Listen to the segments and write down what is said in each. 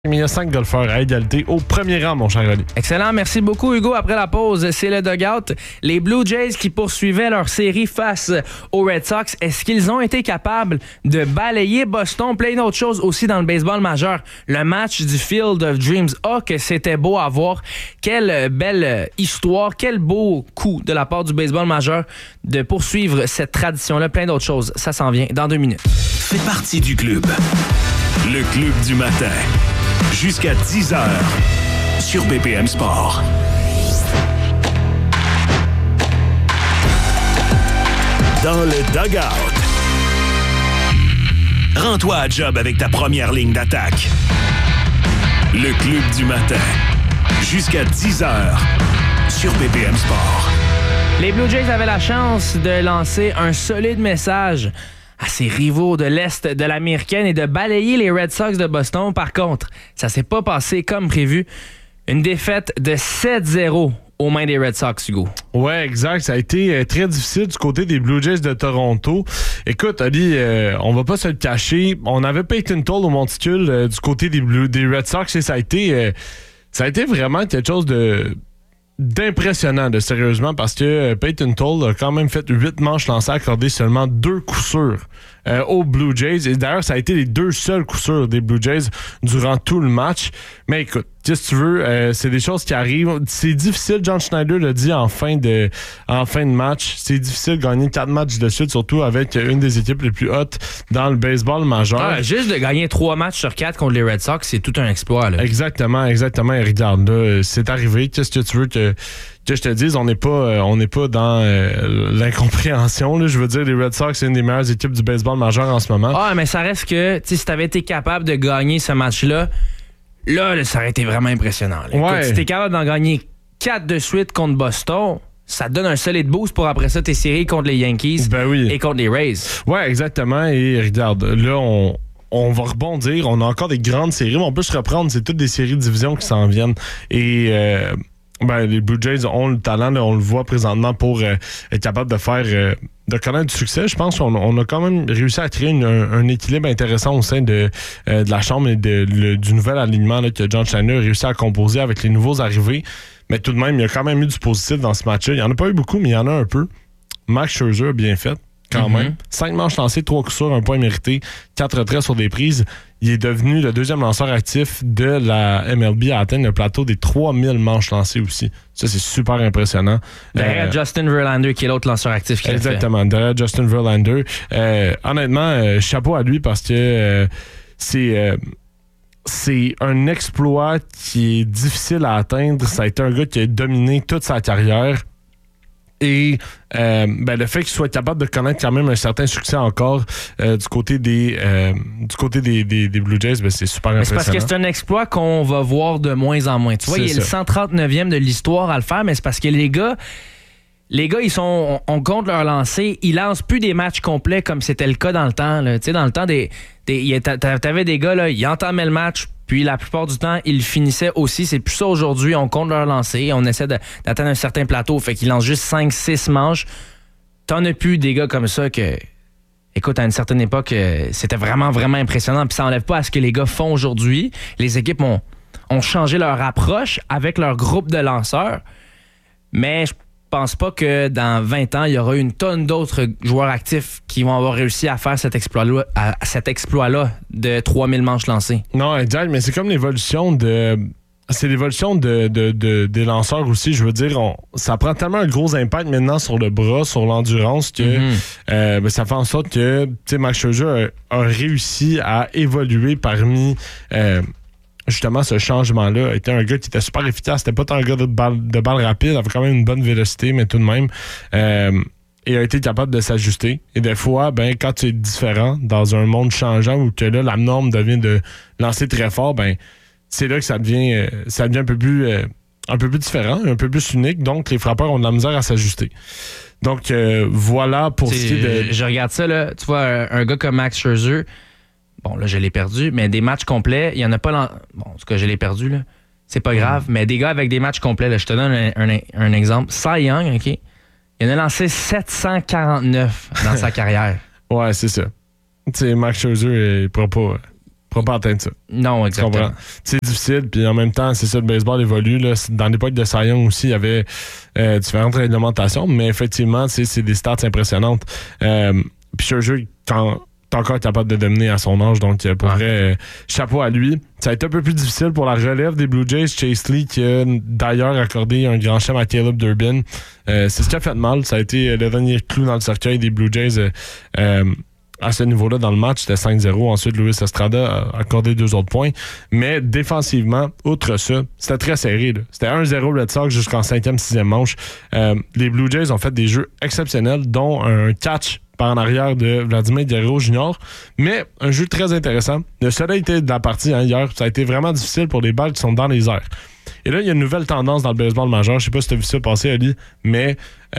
Il y a 5 golfeurs à égalité au premier rang, mon cher Oli. Excellent, merci beaucoup Hugo. Après la pause, c'est le dugout. Les Blue Jays qui poursuivaient leur série face aux Red Sox, est-ce qu'ils ont été capables de balayer Boston? Plein d'autres choses aussi dans le baseball majeur. Le match du Field of Dreams. Oh, que c'était beau à voir. Quelle belle histoire, quel beau coup de la part du baseball majeur de poursuivre cette tradition-là. Plein d'autres choses. Ça s'en vient dans 2 minutes. Fais partie du club. Le club du matin. Jusqu'à 10h sur BPM Sport. Dans le dugout. Rends-toi à job avec ta première ligne d'attaque. Le club du matin. Jusqu'à 10h sur BPM Sport. Les Blue Jays avaient la chance de lancer un solide message à ses rivaux de l'Est de l'Américaine et de balayer les Red Sox de Boston. Par contre, ça s'est pas passé comme prévu. Une défaite de 7-0 aux mains des Red Sox, Hugo. Ouais, exact. Ça a été très difficile du côté des Blue Jays de Toronto. Écoute, Ali, on va pas se le cacher. On avait Peyton Toll au monticule du côté des Red Sox et ça a été vraiment quelque chose d'impressionnant, sérieusement, parce que Peyton Toll a quand même fait 8 manches lancées, accordé seulement 2 coups sûrs aux Blue Jays. Et d'ailleurs, ça a été les 2 seuls coups sûrs des Blue Jays durant tout le match. Mais écoute, qu'est-ce que tu veux, c'est des choses qui arrivent. C'est difficile, John Schneider l'a dit en fin de match. C'est difficile de gagner 4 matchs de suite, surtout avec une des équipes les plus hautes dans le baseball majeur. Juste de gagner 3 matchs sur 4 contre les Red Sox, c'est tout un exploit, là. Exactement. Et regarde, là, c'est arrivé. Qu'est-ce que tu veux que je te dise? On n'est pas dans l'incompréhension, là. Je veux dire, les Red Sox, c'est une des meilleures équipes du baseball majeur en ce moment. Ah, mais ça reste que, si t'avais été capable de gagner ce match-là, là, ça aurait été vraiment impressionnant. Là. Ouais. Écoute, si t'es capable d'en gagner 4 de suite contre Boston, ça te donne un solide boost pour après ça tes séries contre les Yankees et contre les Rays. Ouais, exactement. Et regarde, là, on va rebondir. On a encore des grandes séries, mais on peut se reprendre. C'est toutes des séries de division qui s'en viennent. Et les Blue Jays ont le talent, là, on le voit présentement pour être capable de faire... de connaître du succès. Je pense qu'on a quand même réussi à créer un équilibre intéressant au sein de la chambre et du nouvel alignement là, que John Schneider a réussi à composer avec les nouveaux arrivés. Mais tout de même, il y a quand même eu du positif dans ce match-là. Il n'y en a pas eu beaucoup, mais il y en a un peu. Max Scherzer a bien fait, quand même. 5 manches lancées, 3 coups sûrs, 1 point mérité, 4 retraits sur des prises. Il est devenu le 2e lanceur actif de la MLB à atteindre le plateau des 3000 manches lancées aussi. Ça, c'est super impressionnant. Derrière Justin Verlander, qui est l'autre lanceur actif qui l'a fait. Exactement, derrière Justin Verlander. Honnêtement, chapeau à lui parce que c'est un exploit qui est difficile à atteindre. Ça a été un gars qui a dominé toute sa carrière. Et le fait qu'il soit capable de connaître quand même un certain succès encore du côté des Blue Jays, c'est super impressionnant. C'est parce que c'est un exploit qu'on va voir de moins en moins. Tu vois, il est le 139e de l'histoire à le faire, mais c'est parce que les gars, on compte leur lancer, ils lancent plus des matchs complets comme c'était le cas dans le temps. Tu sais, dans le temps, t'avais des gars, là, ils entamaient le match, puis la plupart du temps, ils finissaient aussi. C'est plus ça aujourd'hui. On compte leur lancer, on essaie d'atteindre un certain plateau, fait qu'ils lancent juste 5-6 manches. T'en as plus des gars comme ça que... Écoute, à une certaine époque, c'était vraiment, vraiment impressionnant. Puis ça enlève pas à ce que les gars font aujourd'hui. Les équipes ont changé leur approche avec leur groupe de lanceurs. Mais je pense pas que dans 20 ans, il y aura une tonne d'autres joueurs actifs qui vont avoir réussi à faire cet exploit-là de 3000 manches lancées. Non, exact, mais c'est comme l'évolution de... C'est l'évolution des lanceurs aussi. Je veux dire, ça prend tellement un gros impact maintenant sur le bras, sur l'endurance, que ça fait en sorte que Max Scherzer a réussi à évoluer parmi... justement, ce changement-là était un gars qui était super efficace. C'était pas tant un gars de balle rapide, avait quand même une bonne vélocité, mais tout de même, et a été capable de s'ajuster. Et des fois, quand tu es différent dans un monde changeant où que là, la norme devient de lancer très fort, c'est là que ça devient un peu plus différent, un peu plus unique. Donc, les frappeurs ont de la misère à s'ajuster. Donc, voilà pour ce qui est de... Je regarde ça, là, tu vois, un gars comme Max Scherzer. Bon, là, je l'ai perdu, mais des matchs complets, il n'y en a pas... Bon, en tout cas, je l'ai perdu, là. C'est pas grave, mais des gars avec des matchs complets, là, je te donne un exemple. Cy Young, OK? Il en a lancé 749 dans sa carrière. Ouais, c'est ça. Tu sais, Max Scherzer, il pourra pas... pourra pas atteindre ça. Non, exactement. C'est difficile, puis en même temps, c'est ça, le baseball évolue. Là. Dans l'époque de Cy Young aussi, il y avait différentes réglementations, mais effectivement, c'est des stats impressionnantes. Puis Scherzer, quand t'es encore capable de dominer à son âge, donc pour vrai, chapeau à lui. Ça a été un peu plus difficile pour la relève des Blue Jays. Chase Lee, qui a d'ailleurs accordé un grand chelem à Caleb Durbin. C'est ce qui a fait mal. Ça a été le dernier clou dans le cercueil des Blue Jays à ce niveau-là dans le match. C'était 5-0. Ensuite, Luis Estrada a accordé 2 autres points. Mais défensivement, outre ça, c'était très serré. Là. C'était 1-0 Red Sox jusqu'en 5e, 6e manche. Les Blue Jays ont fait des jeux exceptionnels, dont un catch en arrière de Vladimir Guerrero Jr. Mais un jeu très intéressant. Le soleil était de la partie hier. Ça a été vraiment difficile pour les balles qui sont dans les airs. Et là, il y a une nouvelle tendance dans le baseball majeur. Je sais pas si tu as vu ça passer, Ali, mais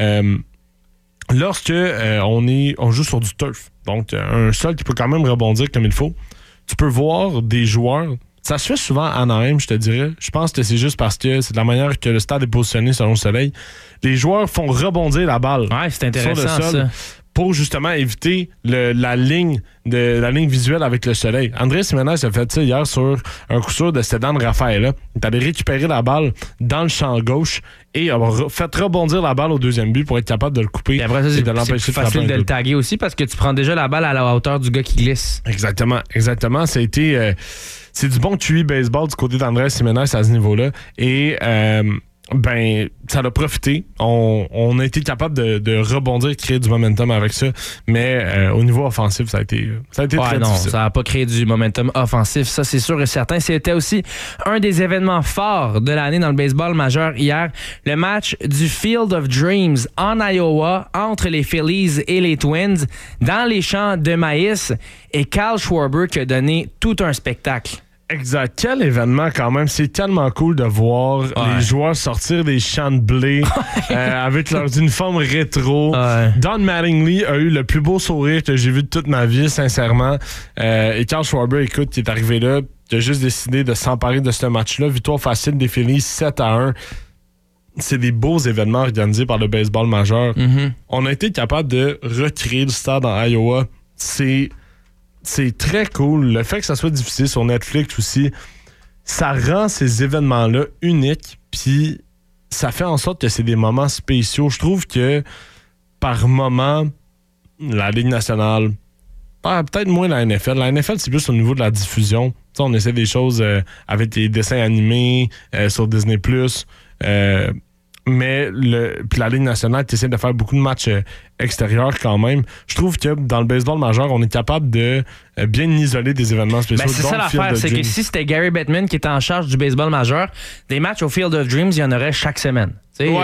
lorsque on joue sur du turf, donc un sol qui peut quand même rebondir comme il faut, tu peux voir des joueurs. Ça se fait souvent à Anaheim, je te dirais. Je pense que c'est juste parce que c'est de la manière que le stade est positionné selon le soleil. Les joueurs font rebondir la balle. Ouais, c'est intéressant sur le sol, ça. Pour justement éviter la ligne visuelle avec le soleil. Andrés Giménez a fait ça hier sur un coup sûr de Cédric Rafaela. Il est allé récupérer la balle dans le champ gauche et a fait rebondir la balle au deuxième but pour être capable de le couper. Et après ça, et de l'empêcher c'est plus facile de le taguer aussi parce que tu prends déjà la balle à la hauteur du gars qui glisse. Exactement. Ça a été... c'est du bon QI baseball du côté d'Andrés Giménez à ce niveau-là. Et... ça l'a profité. On a été capable de rebondir, créer du momentum avec ça. Mais au niveau offensif, ça a été très difficile. Ça n'a pas créé du momentum offensif, ça c'est sûr et certain. C'était aussi un des événements forts de l'année dans le baseball majeur hier. Le match du Field of Dreams en Iowa entre les Phillies et les Twins dans les champs de maïs. Et Kyle Schwarber qui a donné tout un spectacle. Exact. Quel événement quand même. C'est tellement cool de voir les joueurs sortir des champs de blé avec leurs uniformes rétro. Don Mattingly a eu le plus beau sourire que j'ai vu de toute ma vie, sincèrement. Et Kyle Schwarber, écoute, qui est arrivé là, qui a juste décidé de s'emparer de ce match-là. Victoire facile des Phillies, 7-1. C'est des beaux événements organisés par le baseball majeur. Mm-hmm. On a été capable de recréer le stade en Iowa. C'est très cool. Le fait que ça soit diffusé sur Netflix aussi, ça rend ces événements-là uniques. Puis ça fait en sorte que c'est des moments spéciaux. Je trouve que par moment, la Ligue nationale, peut-être moins la NFL. La NFL, c'est plus au niveau de la diffusion. T'sais, on essaie des choses avec des dessins animés sur Disney+. Mais puis la Ligue nationale qui essaie de faire beaucoup de matchs extérieurs quand même. Je trouve que dans le baseball majeur, on est capable de bien isoler des événements spéciaux. C'est ça l'affaire, c'est que si c'était Gary Bettman qui était en charge du baseball majeur, des matchs au Field of Dreams, il y en aurait chaque semaine.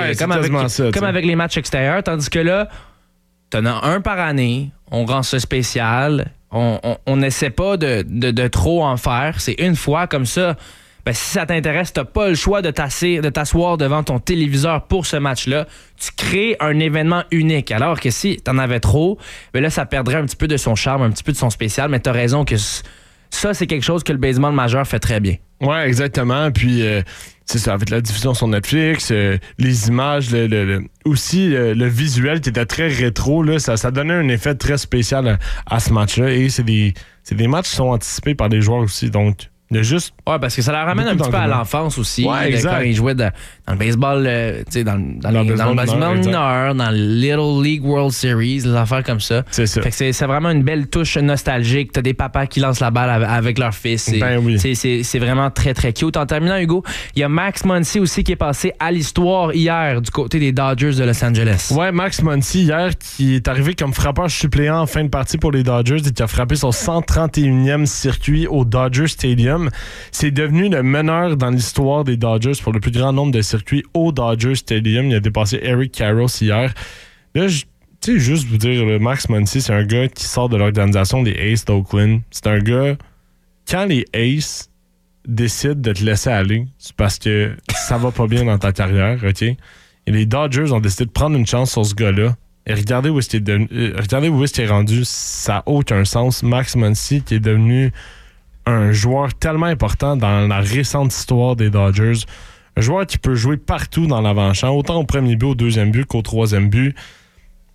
Comme avec les matchs extérieurs, tandis que là, t'en as un par année, on rend ça spécial, on n'essaie pas de trop en faire, c'est une fois comme ça. Ben, si ça t'intéresse, t'as pas le choix de t'asseoir devant ton téléviseur pour ce match-là. Tu crées un événement unique. Alors que si t'en avais trop, ben là, ça perdrait un petit peu de son charme, un petit peu de son spécial. Mais t'as raison que ça, c'est quelque chose que le baseball majeur fait très bien. Ouais, exactement. Puis, c'est ça, avec la diffusion sur Netflix, les images, aussi le visuel qui était très rétro, là, ça donnait un effet très spécial à ce match-là. Et c'est des matchs qui sont anticipés par les joueurs aussi. Donc, il y a juste. Ouais, parce que ça leur ramène un petit peu à l'enfance aussi. Ouais, quand ils jouaient dans le baseball, dans le baseball mineur, dans le Little League World Series, des affaires comme ça. C'est ça. Fait que c'est vraiment une belle touche nostalgique. T'as des papas qui lancent la balle avec leur fils. Oui. C'est vraiment très, très cute. En terminant, Hugo, il y a Max Muncy aussi qui est passé à l'histoire hier du côté des Dodgers de Los Angeles. Ouais, Max Muncy hier qui est arrivé comme frappeur suppléant en fin de partie pour les Dodgers et qui a frappé son 131e circuit au Dodger Stadium. C'est devenu le meneur dans l'histoire des Dodgers pour le plus grand nombre de circuits au Dodger Stadium. Il a dépassé Eric Karros hier. Là, juste vous dire, Max Muncy, c'est un gars qui sort de l'organisation des Aces d'Oakland. C'est un gars, quand les Aces décident de te laisser aller, c'est parce que ça va pas bien dans ta carrière, OK? Et les Dodgers ont décidé de prendre une chance sur ce gars-là. Et regardez où est-ce qu'il est rendu. Ça n'a aucun sens. Max Muncy qui est devenu un joueur tellement important dans la récente histoire des Dodgers. Un joueur qui peut jouer partout dans l'avant-champ, autant au premier but, au deuxième but qu'au troisième but.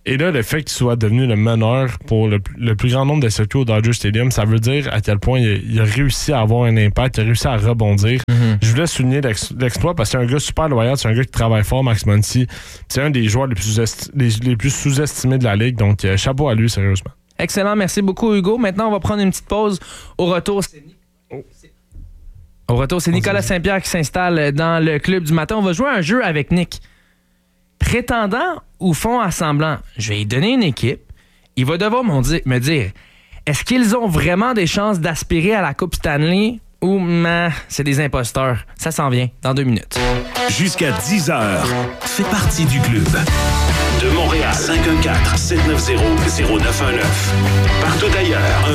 Et là, le fait qu'il soit devenu le meneur pour le plus grand nombre de circuits au Dodger Stadium, ça veut dire à quel point il a réussi à avoir un impact, il a réussi à rebondir. Je voulais souligner l'exploit parce que c'est un gars super loyal, c'est un gars qui travaille fort, Max Muncy. C'est un des joueurs les plus sous-estimés de la Ligue, donc chapeau à lui, sérieusement. Excellent, merci beaucoup Hugo. Maintenant, on va prendre une petite pause. Au retour, c'est Nicolas Saint-Pierre qui s'installe dans le club du matin. On va jouer un jeu avec Nick. Prétendant ou fond assemblant, je vais lui donner une équipe. Il va devoir me dire, est-ce qu'ils ont vraiment des chances d'aspirer à la Coupe Stanley ou c'est des imposteurs? Ça s'en vient dans 2 minutes. Jusqu'à 10h, fais partie du club. De Montréal, 514-790-0919. Partout ailleurs,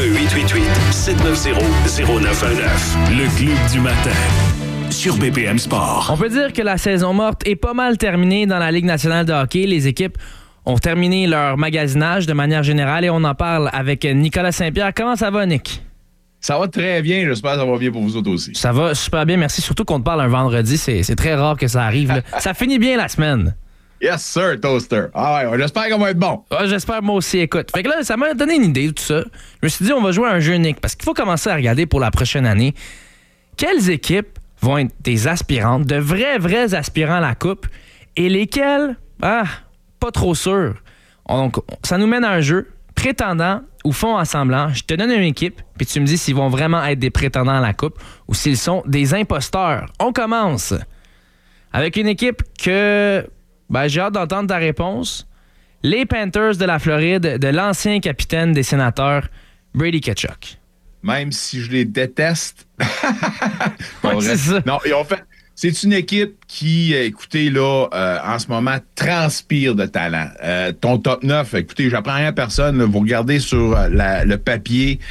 1-888-790-0919. Le club du matin. Sur BPM Sport. On peut dire que la saison morte est pas mal terminée dans la Ligue nationale de hockey. Les équipes ont terminé leur magasinage de manière générale et on en parle avec Nicolas Saint-Pierre. Comment ça va, Nick? Ça va très bien. J'espère que ça va bien pour vous autres aussi. Ça va super bien, merci. Surtout qu'on te parle un vendredi. C'est très rare que ça arrive. Là. Ça finit bien la semaine. Yes, sir, Toaster. Ah ouais, j'espère qu'on va être bon. Ah, j'espère moi aussi, écoute. Fait que là, ça m'a donné une idée, tout ça. Je me suis dit, on va jouer à un jeu unique parce qu'il faut commencer à regarder pour la prochaine année quelles équipes vont être des aspirantes, de vrais aspirants à la Coupe, et lesquels, pas trop sûr. Donc, ça nous mène à un jeu, prétendant ou fond assemblant. Je te donne une équipe, puis tu me dis s'ils vont vraiment être des prétendants à la Coupe ou s'ils sont des imposteurs. On commence avec une équipe que j'ai hâte d'entendre ta réponse. Les Panthers de la Floride, de l'ancien capitaine des Sénateurs, Brady Tkachuk. Même si je les déteste. C'est ça. Non, et en fait, c'est une équipe qui, écoutez, là, en ce moment, transpire de talent. Ton top 9, écoutez, j'apprends rien à personne. Là, vous regardez sur le papier,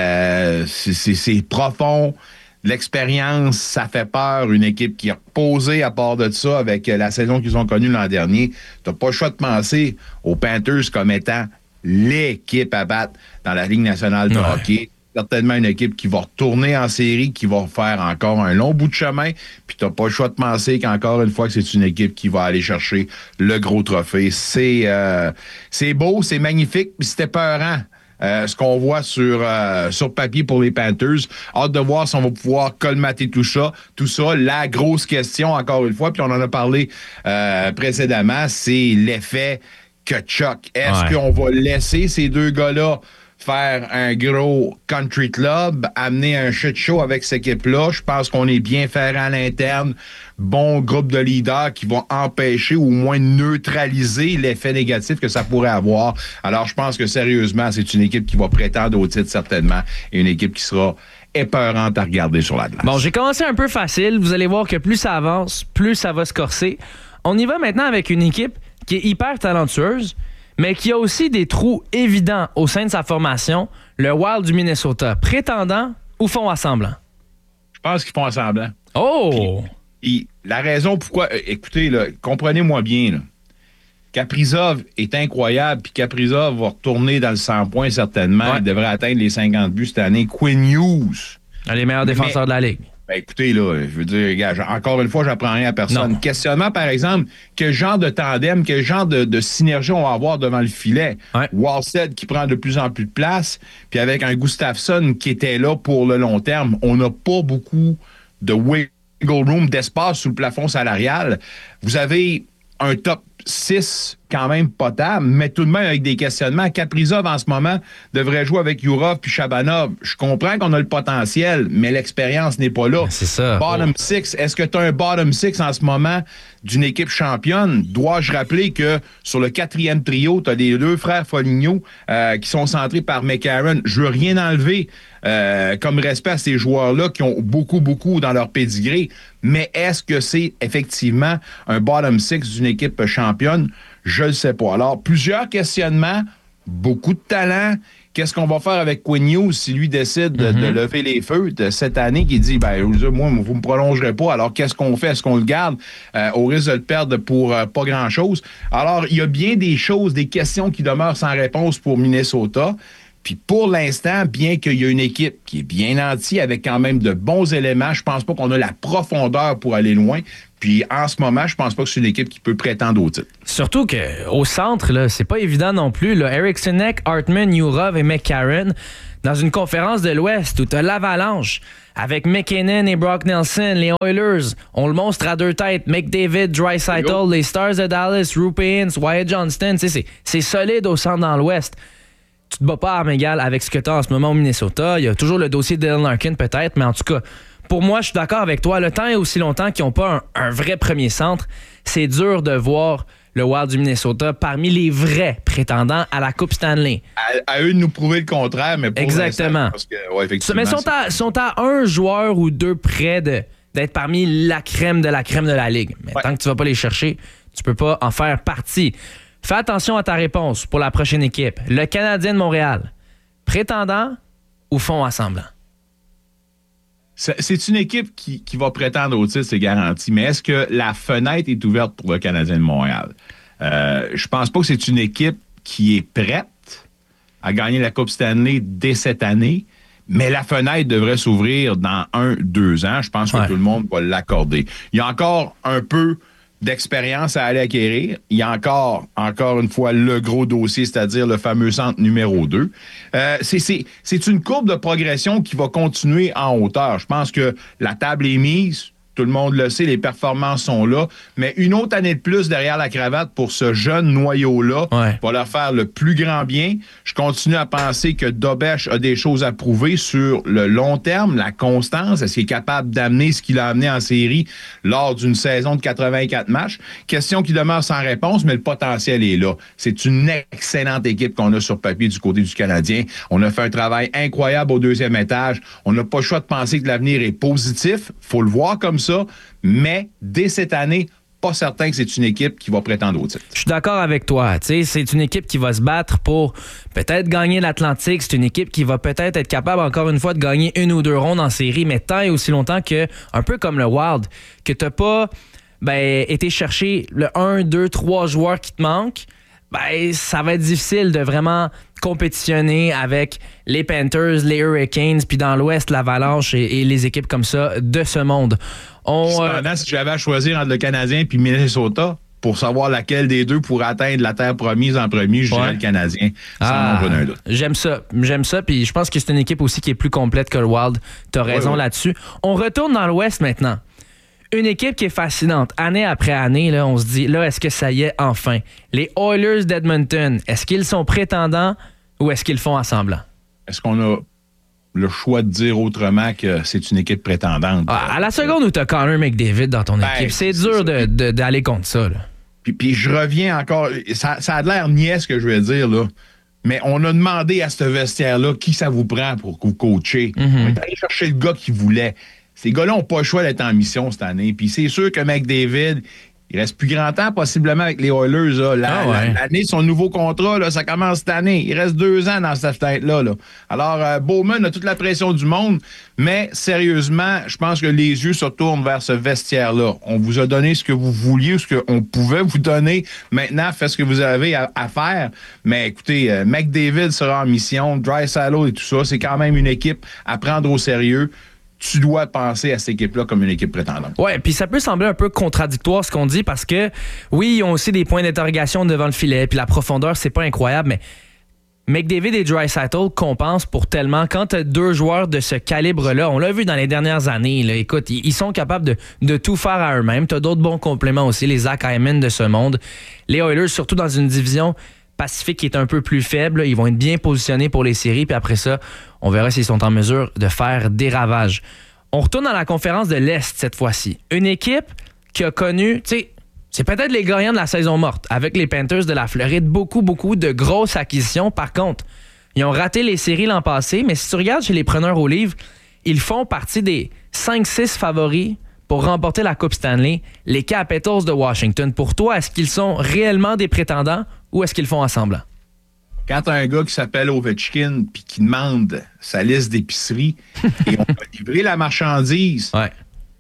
c'est profond. L'expérience, ça fait peur. Une équipe qui est reposée à part de ça avec la saison qu'ils ont connue l'an dernier. T'as pas le choix de penser aux Panthers comme étant l'équipe à battre dans la Ligue nationale de hockey. Certainement une équipe qui va retourner en série, qui va faire encore un long bout de chemin. Puis t'as pas le choix de penser qu'encore une fois que c'est une équipe qui va aller chercher le gros trophée. C'est beau, c'est magnifique, puis c'était peurant. Ce qu'on voit sur papier pour les Panthers. Hâte de voir si on va pouvoir colmater tout ça. La grosse question, encore une fois, puis on en a parlé précédemment, c'est l'effet Tkachuk. Est-ce qu'on va laisser ces deux gars-là faire un gros country club, amener un shit show avec cette équipe-là? Je pense qu'on est bien ferré à l'interne. Bon groupe de leaders qui vont empêcher ou au moins neutraliser l'effet négatif que ça pourrait avoir. Alors, je pense que sérieusement, c'est une équipe qui va prétendre au titre certainement et une équipe qui sera épeurante à regarder sur la glace. Bon, j'ai commencé un peu facile. Vous allez voir que plus ça avance, plus ça va se corser. On y va maintenant avec une équipe qui est hyper talentueuse, mais qui a aussi des trous évidents au sein de sa formation, le Wild du Minnesota. Prétendant ou fond assemblant? Je pense qu'ils font assemblant. Oh! Puis la raison pourquoi... écoutez, là, comprenez-moi bien, là. Kaprizov est incroyable, puis Kaprizov va retourner dans le 100 points certainement. Il devrait atteindre les 50 buts cette année. Quinn Hughes. Un des meilleurs défenseurs de la Ligue. Ben écoutez, là, je veux dire, gars, encore une fois, j'apprends rien à personne. Non. Questionnement, par exemple, quel genre de tandem, quel genre de synergie on va avoir devant le filet. Ouais. Wallstead qui prend de plus en plus de place, puis avec un Gustafsson qui était là pour le long terme, on n'a pas beaucoup de wiggle room, d'espace sous le plafond salarial. Vous avez un top 6 quand même potable, mais tout de même avec des questionnements. Kaprizov, en ce moment, devrait jouer avec Yurov puis Chabanov. Je comprends qu'on a le potentiel, mais l'expérience n'est pas là. C'est ça. Bottom 6, est-ce que tu as un bottom 6 en ce moment d'une équipe championne? Dois-je rappeler que sur le 4e trio, tu as les deux frères Foligno qui sont centrés par McCarron. Je veux rien enlever comme respect à ces joueurs-là qui ont beaucoup dans leur pédigré, mais est-ce que c'est effectivement un bottom 6 d'une équipe championne? Je ne sais pas. Alors, plusieurs questionnements, beaucoup de talent. Qu'est-ce qu'on va faire avec Quinn Hughes si lui décide de lever les feux de cette année, qui dit, moi, vous ne me prolongerez pas, alors qu'est-ce qu'on fait? Est-ce qu'on le garde au risque de le perdre pour pas grand-chose? Alors, il y a bien des choses, des questions qui demeurent sans réponse pour Minnesota. Puis pour l'instant, bien qu'il y ait une équipe qui est bien nantie, avec quand même de bons éléments, je pense pas qu'on a la profondeur pour aller loin. Puis en ce moment, je pense pas que c'est une équipe qui peut prétendre au titre. Surtout qu'au centre, là, c'est pas évident non plus. Là. Eriksson, Hartman, Yurov et McCarron, dans une conférence de l'Ouest où t'as l'Avalanche, avec McKinnon et Brock Nelson, les Oilers ont le monstre à deux têtes, McDavid, Draisaitl, les Stars de Dallas, Roope Hintz, Wyatt Johnston. C'est solide au centre dans l'Ouest. Tu te bats pas à armes égales avec ce que tu as en ce moment au Minnesota. Il y a toujours le dossier de Dylan Larkin peut-être, mais en tout cas, pour moi, je suis d'accord avec toi. Le temps est aussi longtemps qu'ils n'ont pas un vrai premier centre. C'est dur de voir le Wild du Minnesota parmi les vrais prétendants à la Coupe Stanley. À eux de nous prouver le contraire, mais pour exactement. Parce que, ouais, effectivement, mais sont à un joueur ou deux près d'être parmi la crème de la Ligue. Mais tant que tu vas pas les chercher, tu peux pas en faire partie. Fais attention à ta réponse pour la prochaine équipe. Le Canadien de Montréal, prétendant ou fond assemblant? C'est une équipe qui va prétendre au titre, c'est garanti. Mais est-ce que la fenêtre est ouverte pour le Canadien de Montréal? Je pense pas que c'est une équipe qui est prête à gagner la Coupe Stanley dès cette année, mais la fenêtre devrait s'ouvrir dans 1-2 ans. Je pense que tout le monde va l'accorder. Il y a encore un peu d'expérience à aller acquérir. Il y a encore une fois, le gros dossier, c'est-à-dire le fameux centre numéro 2. C'est une courbe de progression qui va continuer en hauteur. Je pense que la table est mise. Tout le monde le sait, les performances sont là. Mais une autre année de plus derrière la cravate pour ce jeune noyau-là va leur faire le plus grand bien. Je continue à penser que Dobeš a des choses à prouver sur le long terme, la constance. Est-ce qu'il est capable d'amener ce qu'il a amené en série lors d'une saison de 84 matchs? Question qui demeure sans réponse, mais le potentiel est là. C'est une excellente équipe qu'on a sur papier du côté du Canadien. On a fait un travail incroyable au deuxième étage. On n'a pas le choix de penser que l'avenir est positif. Faut le voir comme ça. Mais dès cette année, pas certain que c'est une équipe qui va prétendre au titre. Je suis d'accord avec toi. C'est une équipe qui va se battre pour peut-être gagner l'Atlantique. C'est une équipe qui va peut-être être capable, encore une fois, de gagner une ou deux rondes en série, mais tant et aussi longtemps que, un peu comme le Wild, que tu n'as pas été chercher le 1, 2, 3 joueurs qui te manquent, ça va être difficile de vraiment compétitionner avec les Panthers, les Hurricanes, puis dans l'Ouest, l'Avalanche et les équipes comme ça de ce monde. Cependant, si j'avais à choisir entre le Canadien et Minnesota, pour savoir laquelle des deux pourrait atteindre la terre promise en premier, je dirais le Canadien, sans nombre d'un doute. J'aime ça, puis je pense que c'est une équipe aussi qui est plus complète que le Wild. T'as raison là-dessus. On retourne dans l'Ouest maintenant. Une équipe qui est fascinante. Année après année, là, on se dit, là, est-ce que ça y est enfin? Les Oilers d'Edmonton, est-ce qu'ils sont prétendants ou est-ce qu'ils font assemblant? Est-ce qu'on a le choix de dire autrement que c'est une équipe prétendante? À la seconde où tu as Connor McDavid dans ton équipe, c'est dur d'aller contre ça. Là. Puis je reviens encore, ça a l'air niais ce que je vais dire, là. Mais on a demandé à ce vestiaire-là qui ça vous prend pour vous coacher. On est allé chercher le gars qui voulait. Ces gars-là n'ont pas le choix d'être en mission cette année. Puis c'est sûr que McDavid, il reste plus grand temps possiblement avec les Oilers. L'année de son nouveau contrat, là, ça commence cette année. Il reste 2 ans dans cette fenêtre-là. Là. Alors, Bowman a toute la pression du monde. Mais sérieusement, je pense que les yeux se tournent vers ce vestiaire-là. On vous a donné ce que vous vouliez, ce qu'on pouvait vous donner. Maintenant, faites ce que vous avez à faire. Mais écoutez, McDavid sera en mission. Draisaitl et tout ça, c'est quand même une équipe à prendre au sérieux. Tu dois penser à cette équipe-là comme une équipe prétendante. Oui, puis ça peut sembler un peu contradictoire ce qu'on dit parce que, oui, ils ont aussi des points d'interrogation devant le filet, puis la profondeur, c'est pas incroyable, mais McDavid et Draisaitl compensent pour tellement. Quand tu as 2 joueurs de ce calibre-là, on l'a vu dans les dernières années, là, écoute, ils sont capables de tout faire à eux-mêmes. Tu as d'autres bons compléments aussi, les Zach Hyman de ce monde. Les Oilers, surtout dans une division Pacifique qui est un peu plus faible, ils vont être bien positionnés pour les séries, puis après ça, on verra s'ils sont en mesure de faire des ravages. On retourne dans la conférence de l'Est cette fois-ci. Une équipe qui a connu, tu sais, c'est peut-être les gagnants de la saison morte, avec les Panthers de la Floride, beaucoup de grosses acquisitions. Par contre, ils ont raté les séries l'an passé, mais si tu regardes chez les preneurs au livre, ils font partie des 5-6 favoris pour remporter la Coupe Stanley, les Capitals de Washington. Pour toi, est-ce qu'ils sont réellement des prétendants ou est-ce qu'ils font assemblant? Quand t'as un gars qui s'appelle Ovechkin puis qui demande sa liste d'épicerie et on va livrer la marchandise,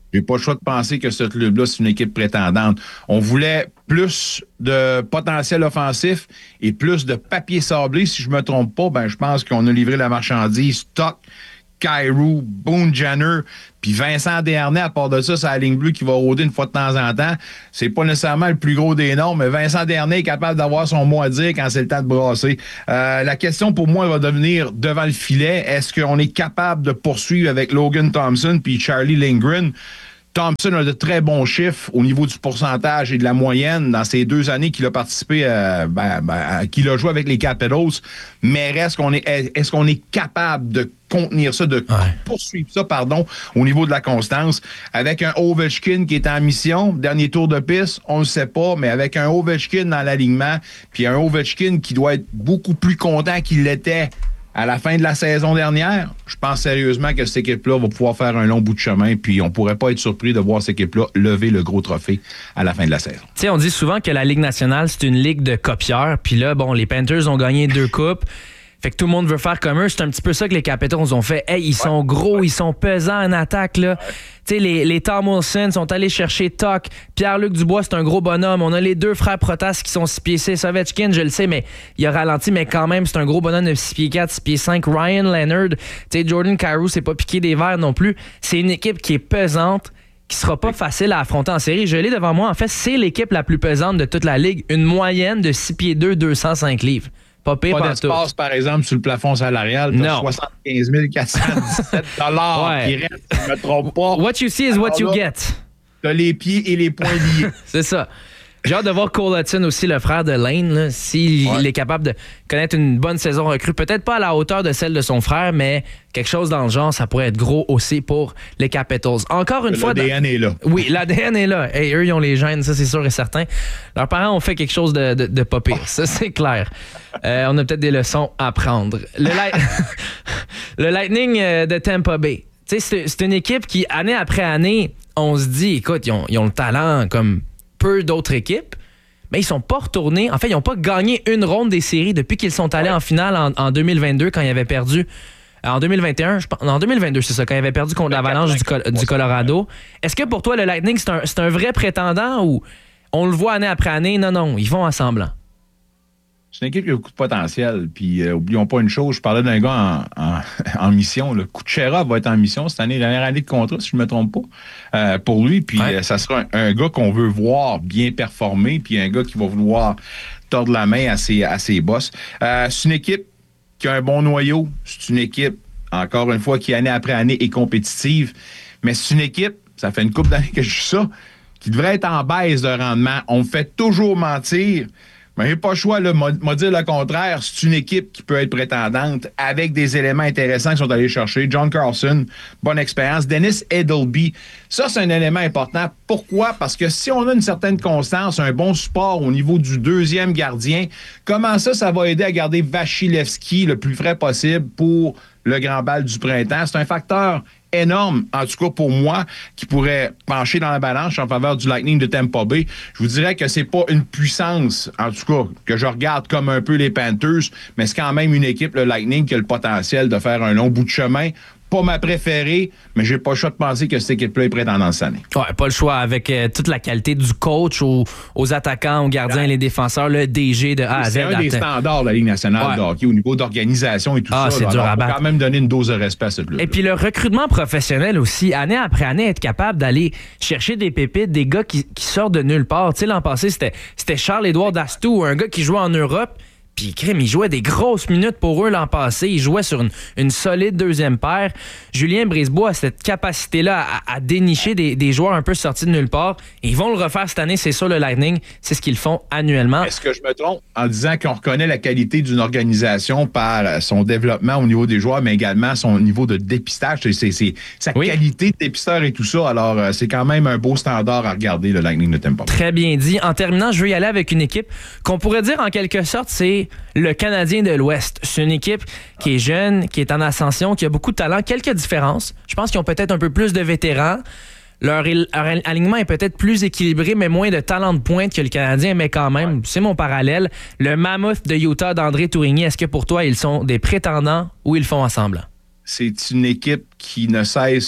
J'ai pas le choix de penser que ce club-là, c'est une équipe prétendante. On voulait plus de potentiel offensif et plus de papier sablé. Si je me trompe pas, ben je pense qu'on a livré la marchandise. Stock, Kyrou, Boone Jenner, puis Vincent Desharnais, à part de ça, c'est la ligne bleue qui va rôder une fois de temps en temps. C'est pas nécessairement le plus gros des noms, mais Vincent Desharnais est capable d'avoir son mot à dire quand c'est le temps de brasser. La question pour moi va devenir devant le filet. Est-ce qu'on est capable de poursuivre avec Logan Thompson puis Charlie Lindgren? Thompson a de très bons chiffres au niveau du pourcentage et de la moyenne dans ces 2 années qu'il a participé, qu'il a joué avec les Capitals. Mais est-ce qu'on est capable de contenir ça, de poursuivre ça, au niveau de la constance? Avec un Ovechkin qui est en mission, dernier tour de piste, on ne sait pas, mais avec un Ovechkin dans l'alignement, puis un Ovechkin qui doit être beaucoup plus content qu'il l'était à la fin de la saison dernière, je pense sérieusement que cette équipe-là va pouvoir faire un long bout de chemin, puis on pourrait pas être surpris de voir cette équipe-là lever le gros trophée à la fin de la saison. Tu sais, on dit souvent que la Ligue nationale, c'est une ligue de copieurs, puis là, bon, les Panthers ont gagné 2 coupes, fait que tout le monde veut faire comme eux. C'est un petit peu ça que les Capitals ont fait. Hey, ils sont gros, ils sont pesants en attaque, là. Tu sais, les Tom Wilson sont allés chercher Tuck. Pierre-Luc Dubois, c'est un gros bonhomme. On a les 2 frères Protas qui sont 6 pieds 6. Ovechkin, je le sais, mais il a ralenti, mais quand même, c'est un gros bonhomme de 6 pieds 4, 6 pieds 5. Ryan Leonard, tu sais, Jordan Kyrou, c'est pas piqué des verres non plus. C'est une équipe qui est pesante, qui sera pas facile à affronter en série. Je l'ai devant moi. En fait, c'est l'équipe la plus pesante de toute la ligue. Une moyenne de 6 pieds 2, 205 livres. Pas pire pas d'espace, par exemple, sur le plafond salarial. Tu as 75 417 $. Qui reste, si je ne me trompe pas. What you see is what you get. Tu as les pieds et les poings liés. C'est ça. J'ai hâte de voir Cole Hudson aussi, le frère de Lane, s'il est capable de connaître une bonne saison recrue. Peut-être pas à la hauteur de celle de son frère, mais quelque chose dans le genre, ça pourrait être gros aussi pour les Capitals. Encore une fois... L'ADN est là. Oui, l'ADN est là. Et eux, ils ont les gènes, ça c'est sûr et certain. Leurs parents ont fait quelque chose de pas pire, ça c'est clair. On a peut-être des leçons à prendre. Le Lightning de Tampa Bay. C'est une équipe qui, année après année, on se dit, écoute, ils ont le talent comme peu d'autres équipes, mais ils sont pas retournés. En fait, ils n'ont pas gagné une ronde des séries depuis qu'ils sont allés en finale en 2022 quand ils avaient perdu. En 2021, en 2022, c'est ça, quand ils avaient perdu contre l'Avalanche du Colorado. Est-ce que pour toi, le Lightning, c'est un vrai prétendant ou on le voit année après année? Non, ils vont en semblant. C'est une équipe qui a beaucoup de potentiel. Puis, oublions pas une chose, je parlais d'un gars en mission. Le Kucherov va être en mission cette année, dernière année de contrat, si je ne me trompe pas, pour lui. Puis, ça sera un gars qu'on veut voir bien performer, puis un gars qui va vouloir tordre la main à ses boss. C'est une équipe qui a un bon noyau. C'est une équipe, encore une fois, qui, année après année, est compétitive. Mais c'est une équipe, ça fait une couple d'années que je suis ça, qui devrait être en baisse de rendement. On me fait toujours mentir. Mais j'ai pas le choix, là, m'a dire le contraire. C'est une équipe qui peut être prétendante avec des éléments intéressants qu'ils sont allés chercher. John Carlson, bonne expérience. Dennis Edelby, ça, c'est un élément important. Pourquoi? Parce que si on a une certaine constance, un bon support au niveau du 2e gardien, comment ça va aider à garder Vasilevski le plus frais possible pour le grand bal du printemps? C'est un facteur énorme, en tout cas pour moi, qui pourrait pencher dans la balance en faveur du Lightning de Tampa Bay. Je vous dirais que c'est pas une puissance, en tout cas, que je regarde comme un peu les Panthers, mais c'est quand même une équipe, le Lightning, qui a le potentiel de faire un long bout de chemin. Pas ma préférée, mais j'ai pas le choix de penser que cette équipe-là est prétendante cette année. Ouais, pas le choix. Avec toute la qualité du coach aux attaquants, aux gardiens, les défenseurs, le DG de A à Z. C'est un des standards de la Ligue nationale de hockey au niveau d'organisation et tout ça. C'est dur à battre. Faut quand même donner une dose de respect à ce club. Et puis le recrutement professionnel aussi, année après année, être capable d'aller chercher des pépites, des gars qui sortent de nulle part. Tu sais, l'an passé, c'était Charles-Édouard Dastou, un gars qui jouait en Europe. Puis, crème, il jouait des grosses minutes pour eux l'an passé. Il jouait sur une solide 2e paire. Julien Brisebois a cette capacité-là à dénicher des joueurs un peu sortis de nulle part. Et ils vont le refaire cette année, c'est sûr, le Lightning. C'est ce qu'ils font annuellement. Est-ce que je me trompe en disant qu'on reconnaît la qualité d'une organisation par son développement au niveau des joueurs, mais également son niveau de dépistage? C'est sa qualité de dépisteur et tout ça. Alors, c'est quand même un beau standard à regarder, le Lightning de Tampa Bay. Très bien dit. En terminant, je veux y aller avec une équipe qu'on pourrait dire en quelque sorte, c'est le Canadien de l'Ouest. C'est une équipe qui est jeune, qui est en ascension, qui a beaucoup de talent. Quelques différences. Je pense qu'ils ont peut-être un peu plus de vétérans. Leur alignement est peut-être plus équilibré, mais moins de talent de pointe que le Canadien, mais quand même, c'est mon parallèle. Le Mammoth de Utah d'André Tourigny, est-ce que pour toi, ils sont des prétendants ou ils font ensemble? C'est une équipe qui ne cesse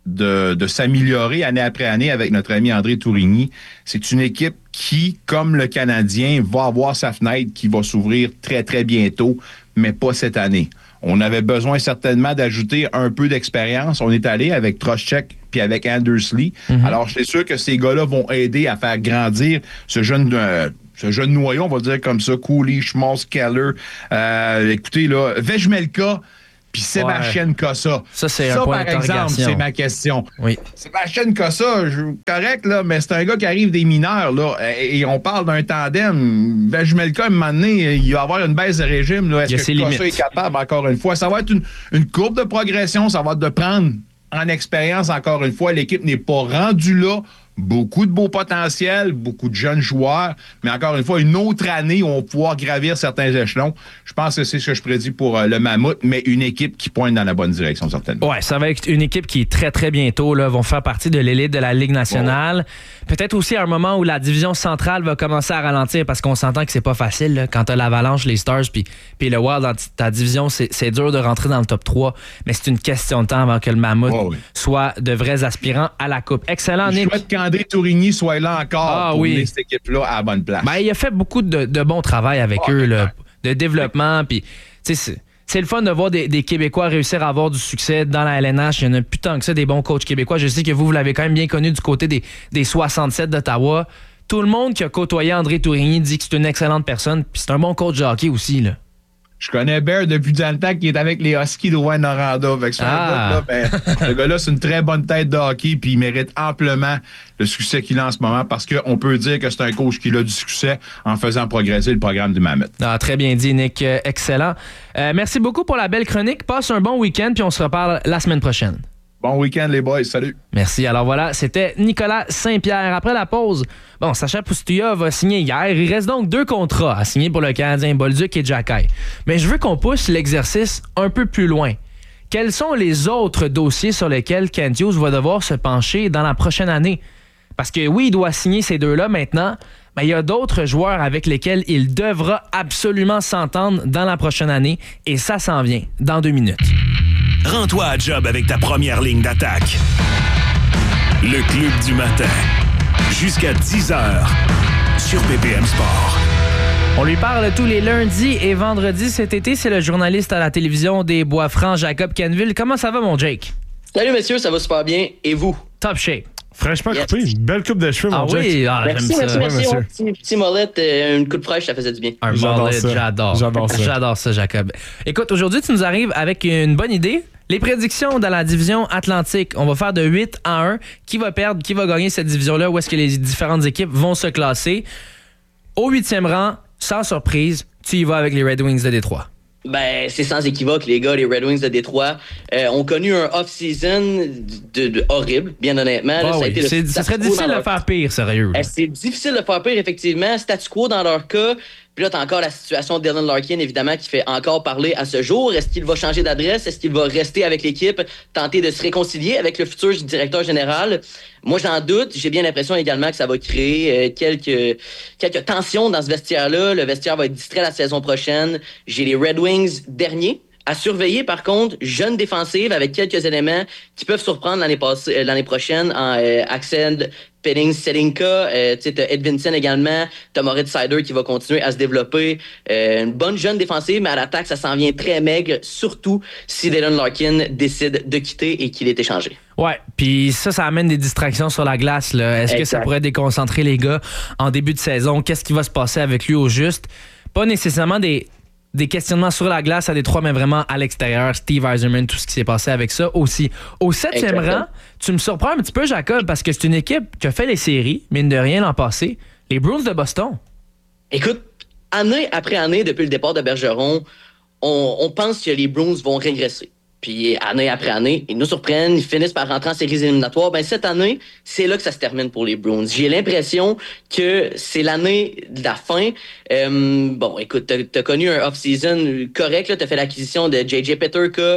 de s'améliorer année après année avec notre ami André Tourigny. C'est une équipe qui, comme le Canadien, va avoir sa fenêtre qui va s'ouvrir très, très bientôt, mais pas cette année. On avait besoin certainement d'ajouter un peu d'expérience. On est allé avec Trocheck puis avec Andersley. Alors, c'est sûr que ces gars-là vont aider à faire grandir ce jeune noyau, on va dire comme ça, Cooley, Schmaltz, Keller. Écoutez, là, Vejmelka puis Sébastien Cossa. Ça, c'est un point par exemple, c'est ma question. Oui. Sébastien Cossa, correct, là, mais c'est un gars qui arrive des mineurs, là, et on parle d'un tandem. Vejmelka, à un moment donné, il va avoir une baisse de régime. Là. Est-ce que Cossa est capable, encore une fois? Ça va être une courbe de progression, ça va être de prendre en expérience, encore une fois. L'équipe n'est pas rendue là. Beaucoup de beau potentiel, beaucoup de jeunes joueurs, mais encore une fois, une autre année où on va pouvoir gravir certains échelons. Je pense que c'est ce que je prédis pour le Mammouth, mais une équipe qui pointe dans la bonne direction, certainement. Ouais, ça va être une équipe qui, très, très bientôt, là, vont faire partie de l'élite de la Ligue nationale. Ouais. Peut-être aussi à un moment où la division centrale va commencer à ralentir, parce qu'on s'entend que c'est pas facile, là, quand t'as l'Avalanche, les Stars, puis le Wild dans ta division, c'est dur de rentrer dans le top 3, mais c'est une question de temps avant que le Mammouth soit de vrais aspirants à la Coupe. Excellent, Nick. André Tourigny soit là encore pour mener cette équipe-là à la bonne place. Ben, il a fait beaucoup de bon travail avec eux, là, de développement. Puis, c'est le fun de voir des Québécois réussir à avoir du succès dans la LNH. Il y en a plus tant que ça, des bons coachs québécois. Je sais que vous l'avez quand même bien connu du côté des 67 d'Ottawa. Tout le monde qui a côtoyé André Tourigny dit que c'est une excellente personne. Puis c'est un bon coach de hockey aussi, là. Je connais Bear depuis dans le temps qui est avec les Huskies de Rouen-Noranda. Ce gars-là, c'est une très bonne tête de hockey puis il mérite amplement le succès qu'il a en ce moment parce qu'on peut dire que c'est un coach qui a du succès en faisant progresser le programme du Mammouth. Ah, très bien dit, Nick. Excellent. Merci beaucoup pour la belle chronique. Passe un bon week-end puis on se reparle la semaine prochaine. Bon week-end, les boys. Salut. Merci. Alors voilà, c'était Nicolas Saint-Pierre. Après la pause, Sacha Pustoya va signer hier. Il reste donc 2 contrats à signer pour le Canadien, Bolduc et Jacky. Mais je veux qu'on pousse l'exercice un peu plus loin. Quels sont les autres dossiers sur lesquels Kent Hughes va devoir se pencher dans la prochaine année? Parce que oui, il doit signer ces 2-là maintenant, mais il y a d'autres joueurs avec lesquels il devra absolument s'entendre dans la prochaine année et ça s'en vient dans 2 minutes. Rends-toi à job avec ta première ligne d'attaque. Le Club du matin. Jusqu'à 10h sur BPM Sport. On lui parle tous les lundis et vendredis cet été. C'est le journaliste à la télévision des Bois-Francs, Jacob Kenville. Comment ça va, mon Jake? Salut, messieurs, ça va super bien. Et vous? Top shape. Fraîchement coupé, une belle coupe de cheveux, mon Jake. Oui, merci, j'aime ça. Merci. Petit molette, une coupe fraîche, ça faisait du bien. Un molette, j'adore. J'adore ça, Jacob. Écoute, aujourd'hui, tu nous arrives avec une bonne idée. Les prédictions dans la division Atlantique, on va faire de 8-1. Qui va perdre, qui va gagner cette division-là? Où est-ce que les différentes équipes vont se classer? Au 8e rang, sans surprise, tu y vas avec les Red Wings de Détroit. Ben, c'est sans équivoque, les gars, les Red Wings de Détroit ont connu un off-season horrible, bien honnêtement. Là, ça serait difficile de faire pire, sérieux. C'est difficile de faire pire, effectivement. Statu quo dans leur cas. Puis là, t'as encore la situation de Dylan Larkin, évidemment, qui fait encore parler à ce jour. Est-ce qu'il va changer d'adresse? Est-ce qu'il va rester avec l'équipe, tenter de se réconcilier avec le futur directeur général? Moi, j'en doute. J'ai bien l'impression également que ça va créer quelques tensions dans ce vestiaire-là. Le vestiaire va être distrait la saison prochaine. J'ai les Red Wings derniers. À surveiller, par contre, jeune défensive avec quelques éléments qui peuvent surprendre l'année prochaine en Axel Penning-Selinka, t'as Edvinson également, t'as Moritz Seider qui va continuer à se développer. Une bonne jeune défensive, mais à l'attaque, ça s'en vient très maigre, surtout si Dylan Larkin décide de quitter et qu'il est échangé. Ouais, puis ça amène des distractions sur la glace, là. Est-ce que ça pourrait déconcentrer les gars en début de saison? Qu'est-ce qui va se passer avec lui au juste? Pas nécessairement des questionnements sur la glace à Détroit, mais vraiment à l'extérieur. Steve Yzerman, tout ce qui s'est passé avec ça aussi. Au 7e rang, tu me surprends un petit peu, Jacob, parce que c'est une équipe qui a fait les séries, mine de rien, l'an passé. Les Bruins de Boston. Écoute, année après année, depuis le départ de Bergeron, on pense que les Bruins vont régresser. Puis année après année, ils nous surprennent, ils finissent par rentrer en séries éliminatoires. Ben cette année, c'est là que ça se termine pour les Bruins. J'ai l'impression que c'est l'année de la fin. Bon, écoute, t'as connu un off-season correct, là, t'as fait l'acquisition de J.J. Peterka,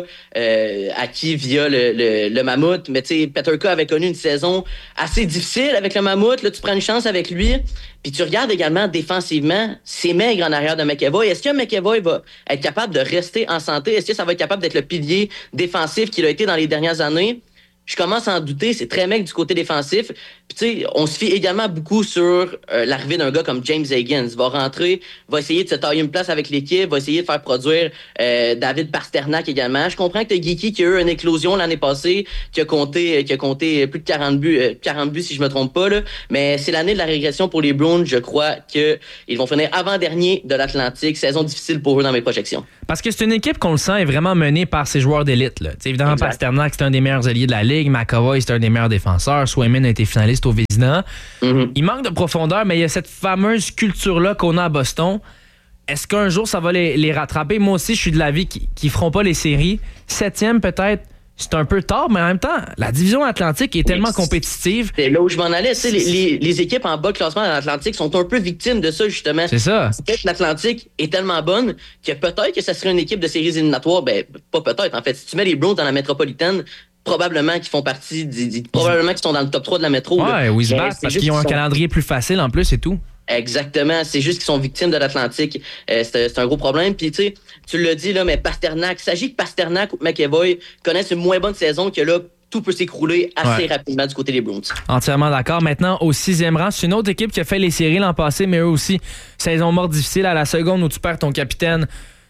acquis via le Mammouth. Mais tu sais, Peterka avait connu une saison assez difficile avec le Mammouth. Là, tu prends une chance avec lui. Puis tu regardes également défensivement, c'est maigre en arrière de McAvoy. Est-ce que McAvoy va être capable de rester en santé? Est-ce que ça va être capable d'être le pilier défensif qu'il a été dans les dernières années? je commence à en douter. C'est très mec du côté défensif. Puis, tu sais, on se fie également beaucoup sur l'arrivée d'un gars comme James Higgins. Va rentrer, va essayer de se tailler une place avec l'équipe, va essayer de faire produire David Pasternak également. Je comprends que t'as Geeky qui a eu une éclosion l'année passée, qui a compté plus de 40 buts si je me trompe pas, là. Mais c'est l'année de la régression pour les Bruins. Je crois qu'ils vont finir avant-dernier de l'Atlantique. Saison difficile pour eux dans mes projections. Parce que c'est une équipe qu'on le sent est vraiment menée par ses joueurs d'élite. Là. Évidemment, exact. Pasternak, c'est un des meilleurs alliés de la Ligue. McAvoy, c'est un des meilleurs défenseurs. Swayman a été finaliste au Vézina. Mm-hmm. Il manque de profondeur, mais il y a cette fameuse culture-là qu'on a à Boston. Est-ce qu'un jour, ça va les rattraper? Moi aussi, je suis de l'avis qu'ils ne feront pas les séries. 7e, peut-être. C'est un peu tard, mais en même temps, la division Atlantique est tellement compétitive. C'est là où je m'en allais. Les équipes en bas de classement de l'Atlantique sont un peu victimes de ça, justement. C'est ça. Peut-être que l'Atlantique est tellement bonne que peut-être que ça serait une équipe de séries éliminatoires. Ben, pas peut-être, en fait. Si tu mets les Bruins dans la métropolitaine, probablement qu'ils font partie, probablement qu'ils sont dans le top 3 de la métro. Ouais, ou ils se battent parce qu'ils ont un calendrier plus facile en plus et tout. Exactement. C'est juste qu'ils sont victimes de l'Atlantique. C'est un gros problème. Puis, tu sais, tu l'as dit, là, mais Pasternak, il s'agit que Pasternak ou McAvoy connaissent une moins bonne saison que là, tout peut s'écrouler assez rapidement du côté des Bruins. Entièrement d'accord. Maintenant, au 6e rang, c'est une autre équipe qui a fait les séries l'an passé, mais eux aussi, saison morte difficile. À la seconde où tu perds ton capitaine,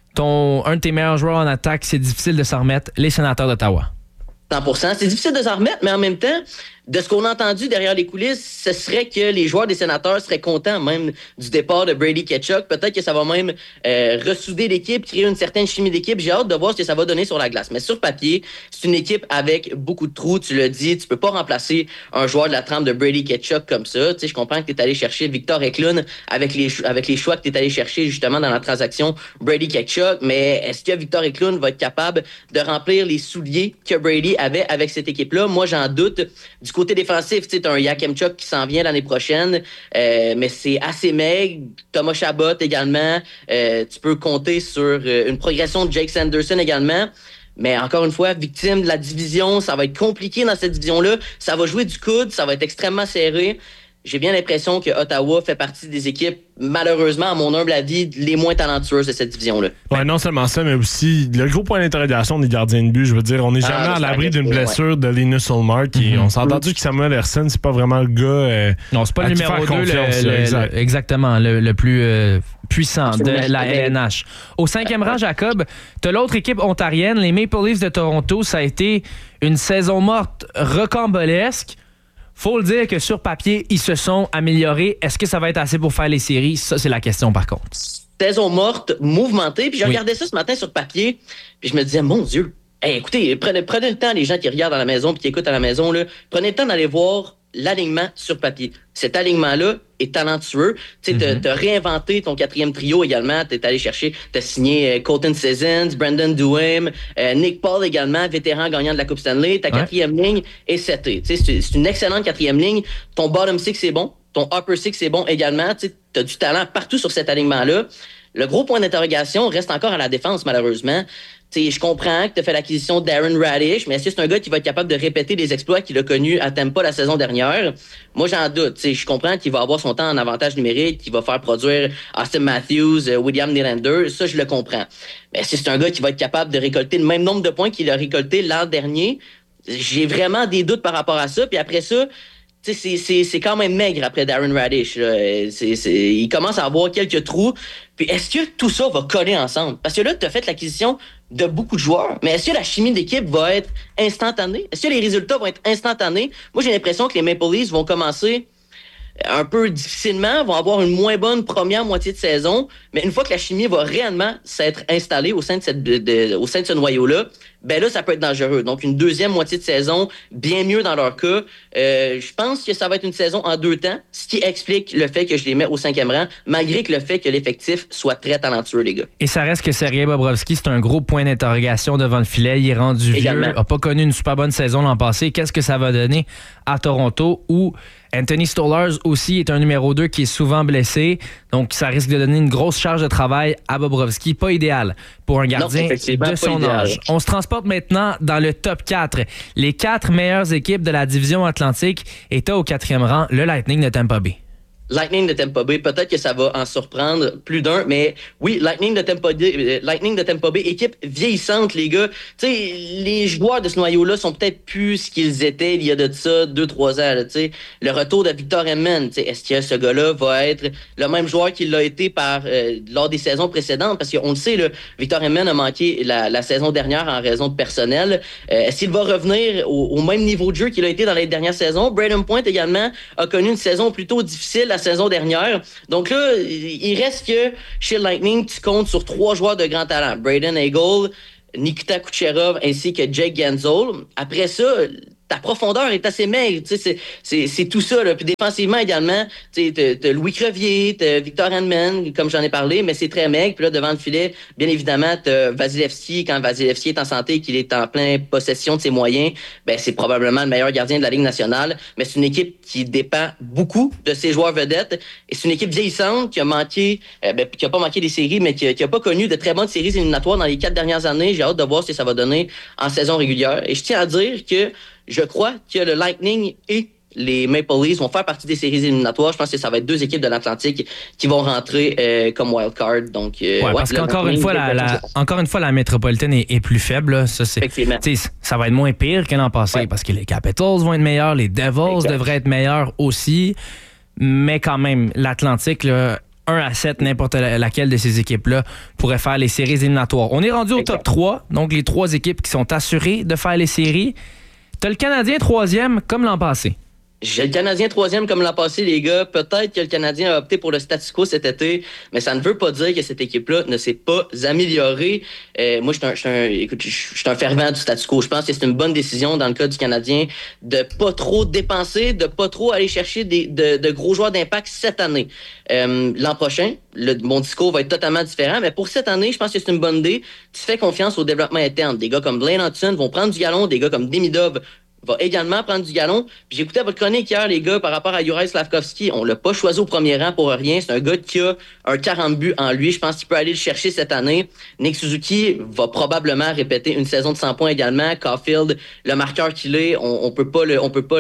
un de tes meilleurs joueurs en attaque, c'est difficile de s'en remettre. Les Sénateurs d'Ottawa. 100%. C'est difficile de s'en remettre, mais en même temps, de ce qu'on a entendu derrière les coulisses, ce serait que les joueurs des Sénateurs seraient contents même du départ de Brady Tkachuk. Peut-être que ça va même ressouder l'équipe, créer une certaine chimie d'équipe. J'ai hâte de voir ce que ça va donner sur la glace. Mais sur papier, c'est une équipe avec beaucoup de trous. Tu l'as dit, tu peux pas remplacer un joueur de la trempe de Brady Tkachuk comme ça. Tu sais, je comprends que tu es allé chercher Victor Eklund avec les choix que tu es allé chercher justement dans la transaction Brady Tkachuk. Mais est-ce que Victor Eklund va être capable de remplir les souliers que Brady avait avec cette équipe-là? Moi, j'en doute. Du côté défensif, tu sais, t'as un Yakemchuk qui s'en vient l'année prochaine, mais c'est assez maigre. Thomas Chabot également. Tu peux compter sur une progression de Jake Sanderson également. Mais encore une fois, victime de la division, ça va être compliqué dans cette division-là. Ça va jouer du coude, ça va être extrêmement serré. J'ai bien l'impression que Ottawa fait partie des équipes, malheureusement, à mon humble avis, les moins talentueuses de cette division-là. Ouais, non seulement ça, mais aussi le gros point d'interrogation des gardiens de but. Je veux dire, on n'est jamais à l'abri d'une blessure de Linus Ullmark. On s'est entendu que Samuel Ersson, c'est pas vraiment le gars. Non, c'est pas le numéro 2, exactement, le plus puissant de la LNH. Au 5e rang, Jacob, t'as l'autre équipe ontarienne, les Maple Leafs de Toronto. Ça a été une saison morte rocambolesque. Faut le dire que sur papier, ils se sont améliorés. Est-ce que ça va être assez pour faire les séries? Ça, c'est la question, par contre. Saison morte, mouvementée. Puis je regardais ça ce matin sur papier, puis je me disais, mon Dieu, écoutez, prenez le temps, les gens qui regardent à la maison puis qui écoutent à la maison, là, prenez le temps d'aller voir l'alignement sur papier. Cet alignement-là est talentueux. Tu sais, t'as réinventé ton 4e trio également. T'es allé chercher, t'as signé Colton Sissons, Brandon Duhaime, Nick Paul également, vétéran gagnant de la Coupe Stanley. Ta 4e ligne est setée. Tu sais, c'est une excellente 4e ligne. Ton bottom six, c'est bon. Ton upper six, c'est bon également. Tu sais, t'as du talent partout sur cet alignement-là. Le gros point d'interrogation reste encore à la défense, malheureusement. T'sais, je comprends que tu as fait l'acquisition d'Aaron Radish, mais est-ce que c'est un gars qui va être capable de répéter les exploits qu'il a connus à Tampa la saison dernière? Moi, j'en doute. T'sais, je comprends qu'il va avoir son temps en avantage numérique, qu'il va faire produire Austin Matthews, William Nylander. Ça, je le comprends. Mais est-ce que c'est un gars qui va être capable de récolter le même nombre de points qu'il a récolté l'an dernier? J'ai vraiment des doutes par rapport à ça. Puis après ça, c'est quand même maigre après Darren Radish. Il commence à avoir quelques trous. Puis est-ce que tout ça va coller ensemble? Parce que là, tu as fait l'acquisition de beaucoup de joueurs, mais est-ce que la chimie d'équipe va être instantanée? Est-ce que les résultats vont être instantanés? Moi, j'ai l'impression que les Maple Leafs vont commencer un peu difficilement, vont avoir une moins bonne première moitié de saison, mais une fois que la chimie va réellement s'être installée au sein de ce noyau-là, ben là, ça peut être dangereux. Donc, une deuxième moitié de saison, bien mieux dans leur cas. Je pense que ça va être une saison en 2 temps, ce qui explique le fait que je les mets au 5e rang, malgré que le fait que l'effectif soit très talentueux, les gars. Et ça reste que Sergei Bobrovsky, c'est un gros point d'interrogation devant le filet. Il est rendu vieux, n'a pas connu une super bonne saison l'an passé. Qu'est-ce que ça va donner à Toronto, où Anthony Stolarz aussi est un numéro 2 qui est souvent blessé. Donc, ça risque de donner une grosse charge de travail à Bobrovsky. Pas idéal pour un gardien de son âge. On se transporte maintenant dans le top 4. Les 4 meilleures équipes de la division Atlantique étaient au 4e rang, le Lightning de Tampa Bay. Lightning de Tampa Bay, peut-être que ça va en surprendre plus d'un, mais oui, Lightning de Tampa Bay, équipe vieillissante, les gars. Tu sais, les joueurs de ce noyau-là sont peut-être plus ce qu'ils étaient il y a de ça 2-3 ans. Tu sais, le retour de Victor Hedman, tu sais, est-ce que ce gars-là va être le même joueur qu'il l'a été lors des saisons précédentes? Parce qu'on le sait, là, Victor Hedman a manqué la saison dernière en raison de personnel. Est-ce qu'il va revenir au même niveau de jeu qu'il a été dans les dernières saisons? Brayden Point également a connu une saison plutôt difficile la saison dernière. Donc là, il reste que chez Lightning, tu comptes sur 3 joueurs de grand talent. Braden Hagel, Nikita Kucherov ainsi que Jake Gensel. Après ça, ta profondeur est assez maigre, tu sais, c'est tout ça, là. Puis défensivement également, tu sais, t'as Louis Crevier, t'as Victor Hedman, comme j'en ai parlé, mais c'est très maigre. Puis là, devant le filet, bien évidemment, t'as Vasilevskiy. Quand Vasilevskiy est en santé et qu'il est en pleine possession de ses moyens, ben c'est probablement le meilleur gardien de la Ligue nationale. Mais c'est une équipe qui dépend beaucoup de ses joueurs vedettes. Et c'est une équipe vieillissante qui a manqué, qui a pas manqué des séries, mais qui a pas connu de très bonnes séries éliminatoires dans les 4 dernières années. J'ai hâte de voir ce que ça va donner en saison régulière. Et je tiens à dire que je crois que le Lightning et les Maple Leafs vont faire partie des séries éliminatoires. Je pense que ça va être 2 équipes de l'Atlantique qui vont rentrer comme wildcard. Donc, parce qu'encore une fois, la métropolitaine est plus faible. Là. Ça, ça va être moins pire que l'an passé parce que les Capitals vont être meilleurs, les Devils devraient être meilleurs aussi. Mais quand même, l'Atlantique, là, 1-7, n'importe laquelle de ces équipes-là pourrait faire les séries éliminatoires. On est rendu au top 3, donc les 3 équipes qui sont assurées de faire les séries. T'as le Canadien 3e comme l'an passé. J'ai le Canadien 3e comme l'an passé, les gars. Peut-être que le Canadien a opté pour le statu quo cet été, mais ça ne veut pas dire que cette équipe-là ne s'est pas améliorée. Moi, je suis un fervent du statu quo. Je pense que c'est une bonne décision dans le cas du Canadien de pas trop dépenser, de pas trop aller chercher de gros joueurs d'impact cette année. L'an prochain, mon discours va être totalement différent, mais pour cette année, je pense que c'est une bonne idée. Tu fais confiance au développement interne. Des gars comme Blaine Hudson vont prendre du galon, des gars comme Demidov va également prendre du galon. Puis j'écoutais votre chronique hier, les gars, par rapport à Juraj Slafkovský. On l'a pas choisi au premier rang pour rien. C'est un gars qui a un 40 buts en lui. Je pense qu'il peut aller le chercher cette année. Nick Suzuki va probablement répéter une saison de 100 points également. Caulfield, le marqueur qu'il est, on peut pas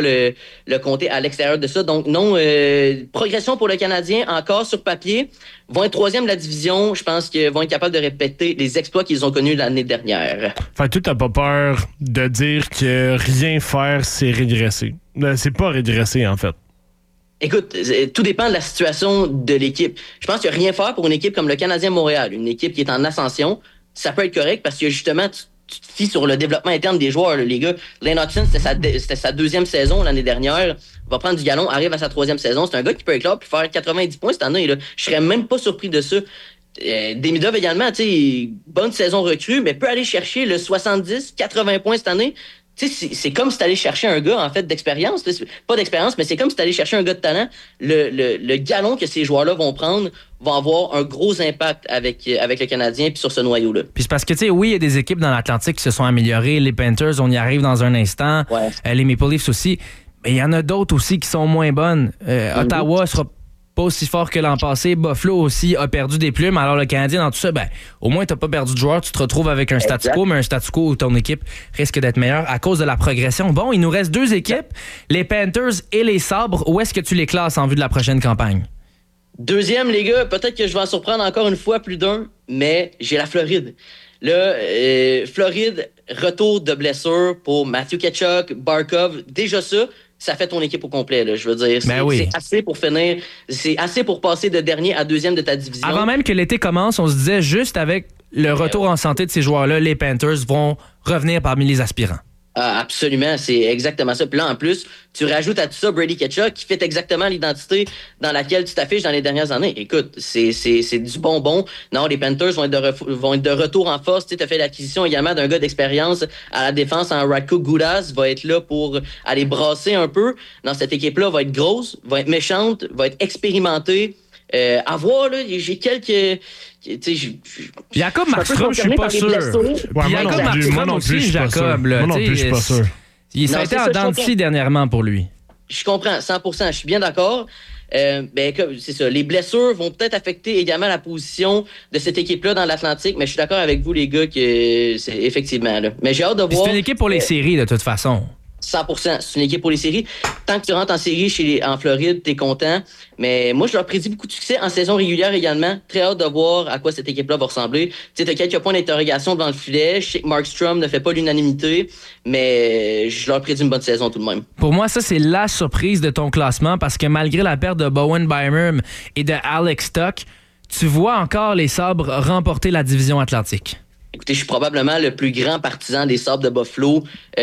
le compter à l'extérieur de ça. Donc non, progression pour le Canadien encore sur papier. Vont être 3e de la division. Je pense qu'ils vont être capables de répéter les exploits qu'ils ont connus l'année dernière. Fait que tu n'as pas peur de dire que rien faire, c'est régresser. C'est pas régresser, en fait. Écoute, tout dépend de la situation de l'équipe. Je pense qu'il n'y a rien faire pour une équipe comme le Canadien Montréal, une équipe qui est en ascension. Ça peut être correct parce que justement, tu te fies sur le développement interne des joueurs, là, les gars. Lane Hudson, c'était sa 2e saison l'année dernière. Va prendre du galon, arrive à sa 3e saison. C'est un gars qui peut éclore puis faire 90 points cette année. Là. Je serais même pas surpris de ça. Demidov également, tu sais, bonne saison recrue, mais peut aller chercher le 70-80 points cette année. Tu sais, c'est comme si t'allais chercher un gars, en fait, d'expérience. Pas d'expérience, mais c'est comme si t'allais chercher un gars de talent. Le galon que ces joueurs-là vont prendre va avoir un gros impact avec le Canadien puis sur ce noyau-là. Puis c'est parce que, tu sais, oui, il y a des équipes dans l'Atlantique qui se sont améliorées. Les Panthers, on y arrive dans un instant. Ouais. Les Maple Leafs aussi. Mais il y en a d'autres aussi qui sont moins bonnes. Ottawa sera pas aussi fort que l'an passé. Buffalo aussi a perdu des plumes. Alors le Canadien, dans tout ça, au moins, t'as pas perdu de joueurs. Tu te retrouves avec un statu quo, mais un statu quo où ton équipe risque d'être meilleure à cause de la progression. Bon, il nous reste 2 équipes, les Panthers et les Sabres. Où est-ce que tu les classes en vue de la prochaine campagne? 2e, les gars, peut-être que je vais en surprendre encore une fois plus d'un, mais j'ai la Floride. Là, Floride, retour de blessure pour Matthew Tkachuk, Barkov. Déjà ça fait ton équipe au complet, là, je veux dire. C'est assez pour finir. C'est assez pour passer de dernier à 2e de ta division. Avant même que l'été commence, on se disait juste avec le retour en santé de ces joueurs-là, les Panthers vont revenir parmi les aspirants. Ah, absolument, c'est exactement ça. Puis là, en plus, tu rajoutes à tout ça Brady Tkachuk qui fait exactement l'identité dans laquelle tu t'affiches dans les dernières années. Écoute, c'est du bonbon. Non, les Panthers vont être de retour en force. Tu as fait l'acquisition également d'un gars d'expérience à la défense en Radko Gudas, va être là pour aller brasser un peu. Non, cette équipe-là va être grosse, va être méchante, va être expérimentée. À voir, là, j'ai quelques... Jacob Markstrom, je suis pas sûr. Jacob Markstrom aussi, Jacob. Moi non plus, je suis pas sûr. Ça a été en dents de scie dernièrement pour lui. Je comprends, 100%. Je suis bien d'accord. C'est ça. Les blessures vont peut-être affecter également la position de cette équipe-là dans l'Atlantique, mais je suis d'accord avec vous, les gars, que c'est effectivement là. Mais j'ai hâte de voir. C'est une équipe pour les séries, de toute façon. 100%. C'est une équipe pour les séries. Tant que tu rentres en série en Floride, t'es content. Mais moi, je leur prédis beaucoup de succès en saison régulière également. Très hâte de voir à quoi cette équipe-là va ressembler. Tu sais, t'as quelques points d'interrogation devant le filet. Je sais que Markstrom ne fait pas l'unanimité, mais je leur prédis une bonne saison tout de même. Pour moi, ça, c'est la surprise de ton classement parce que malgré la perte de Bowen Byram et de Alex Stock, tu vois encore les Sabres remporter la division Atlantique. Écoutez, je suis probablement le plus grand partisan des Sabres de Buffalo.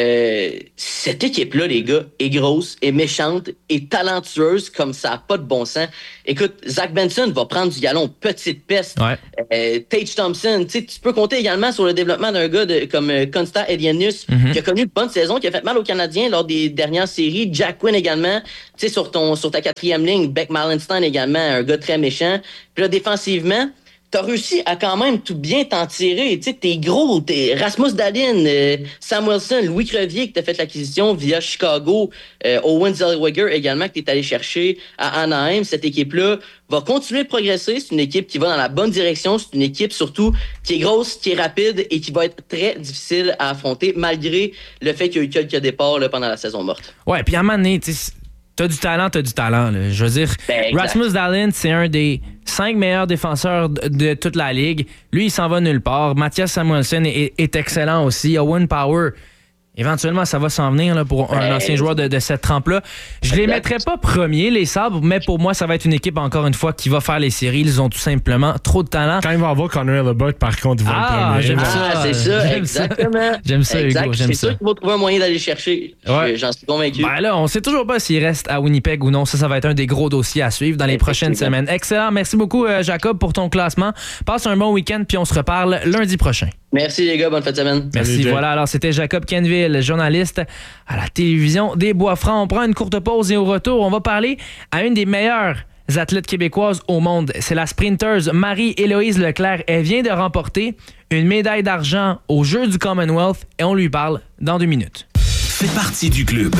Cette équipe-là, les gars, est grosse, est méchante, est talentueuse comme ça n'a pas de bon sens. Écoute, Zach Benson va prendre du galon, petite peste. Ouais. Tage Thompson, tu peux compter également sur le développement d'un gars comme Konsta Elianius, qui a connu une bonne saison, qui a fait mal aux Canadiens lors des dernières séries. Jack Quinn également, tu sais, sur ta quatrième ligne. Beck Malenstein également, un gars très méchant. Puis là, défensivement, t'as réussi à quand même tout bien t'en tirer. Tu sais, t'es gros, t'es Rasmus Dahlin, Sam Wilson, Louis Crevier, que t'as fait l'acquisition via Chicago, Owen Zellweger également, que t'es allé chercher à Anaheim. Cette équipe-là va continuer de progresser. C'est une équipe qui va dans la bonne direction. C'est une équipe, surtout, qui est grosse, qui est rapide et qui va être très difficile à affronter, malgré le fait qu'il y a eu quelques départs là, pendant la saison morte. Ouais, puis à un moment donné, t'as du talent, là. Je veux dire, Rasmus Dahlin, c'est un des 5 meilleurs défenseurs de toute la ligue. Lui, il s'en va nulle part. Mattias Samuelsson est excellent aussi. Owen Power, éventuellement, ça va s'en venir là, pour un ancien joueur de cette trempe-là. Je les mettrais pas premiers, les Sabres, mais pour moi, ça va être une équipe, encore une fois, qui va faire les séries. Ils ont tout simplement trop de talent. Quand il va avoir Connor Hellebuyck, par contre, il va être premier. J'aime ça. C'est ça, exactement. J'aime ça, Hugo, j'aime ça. C'est sûr qu'il va trouver un moyen d'aller chercher. Ouais. J'en suis convaincu. Ben là, on sait toujours pas s'il reste à Winnipeg ou non. Ça va être un des gros dossiers à suivre dans les prochaines semaines. Excellent. Merci beaucoup, Jacob, pour ton classement. Passe un bon week-end, puis on se reparle lundi prochain. Merci, les gars. Bonne fin de semaine. Merci. Voilà, alors c'était Jacob Kenville, journaliste à la télévision des Bois-Francs. On prend une courte pause et au retour, on va parler à une des meilleures athlètes québécoises au monde. C'est la sprinteuse Marie-Héloïse Leclerc. Elle vient de remporter une médaille d'argent aux Jeux du Commonwealth et on lui parle dans 2 minutes. Fais partie du club.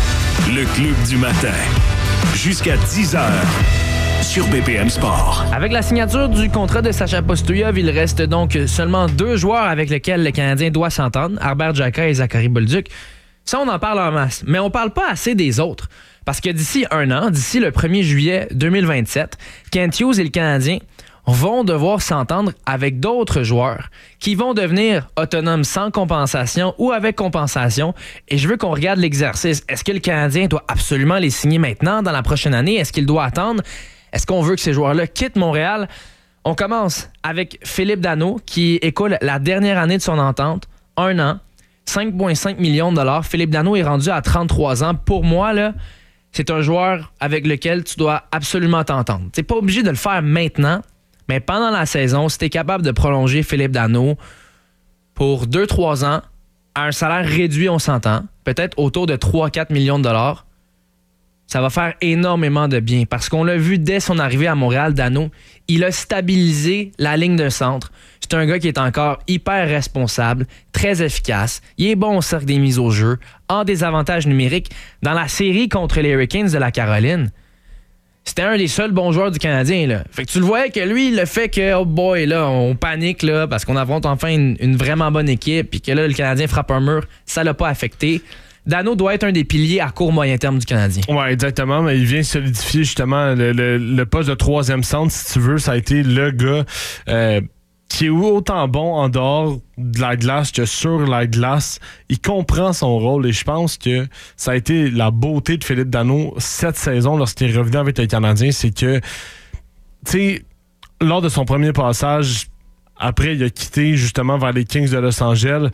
Le club du matin. Jusqu'à 10h. Sur BPM Sport. Avec la signature du contrat de Sacha Postouillev, il reste donc seulement 2 joueurs avec lesquels le Canadien doit s'entendre, Herbert Jacquet et Zachary Bolduc. Ça, on en parle en masse, mais on parle pas assez des autres. Parce que d'ici 1 an, d'ici le 1er juillet 2027, Kent Hughes et le Canadien vont devoir s'entendre avec d'autres joueurs qui vont devenir autonomes sans compensation ou avec compensation. Et je veux qu'on regarde l'exercice. Est-ce que le Canadien doit absolument les signer maintenant, dans la prochaine année? Est-ce qu'il doit attendre? Est-ce qu'on veut que ces joueurs-là quittent Montréal? On commence avec Philippe Danault, qui écoule la dernière année de son entente, 1 an, 5,5 millions de dollars. Philippe Danault est rendu à 33 ans. Pour moi, là, c'est un joueur avec lequel tu dois absolument t'entendre. Tu n'es pas obligé de le faire maintenant, mais pendant la saison, si tu es capable de prolonger Philippe Danault pour 2-3 ans, à un salaire réduit, on s'entend, peut-être autour de 3-4 millions de dollars, ça va faire énormément de bien parce qu'on l'a vu dès son arrivée à Montréal, Danault, il a stabilisé la ligne de centre. C'est un gars qui est encore hyper responsable, très efficace. Il est bon au cercle des mises au jeu, en désavantage numérique. Dans la série contre les Hurricanes de la Caroline, c'était un des seuls bons joueurs du Canadien. Là. Fait que tu le voyais que lui, le fait que, oh boy, là, on panique là, parce qu'on affronte enfin une vraiment bonne équipe puis que là, le Canadien frappe un mur, ça l'a pas affecté. Danault doit être un des piliers à court moyen terme du Canadien. Oui, exactement. Mais il vient solidifier justement le poste de 3e centre, si tu veux. Ça a été le gars qui est autant bon en dehors de la glace que sur la glace. Il comprend son rôle et je pense que ça a été la beauté de Philippe Danault cette saison lorsqu'il est revenu avec le Canadien. C'est que, tu sais, lors de son premier passage, après, il a quitté justement vers les Kings de Los Angeles.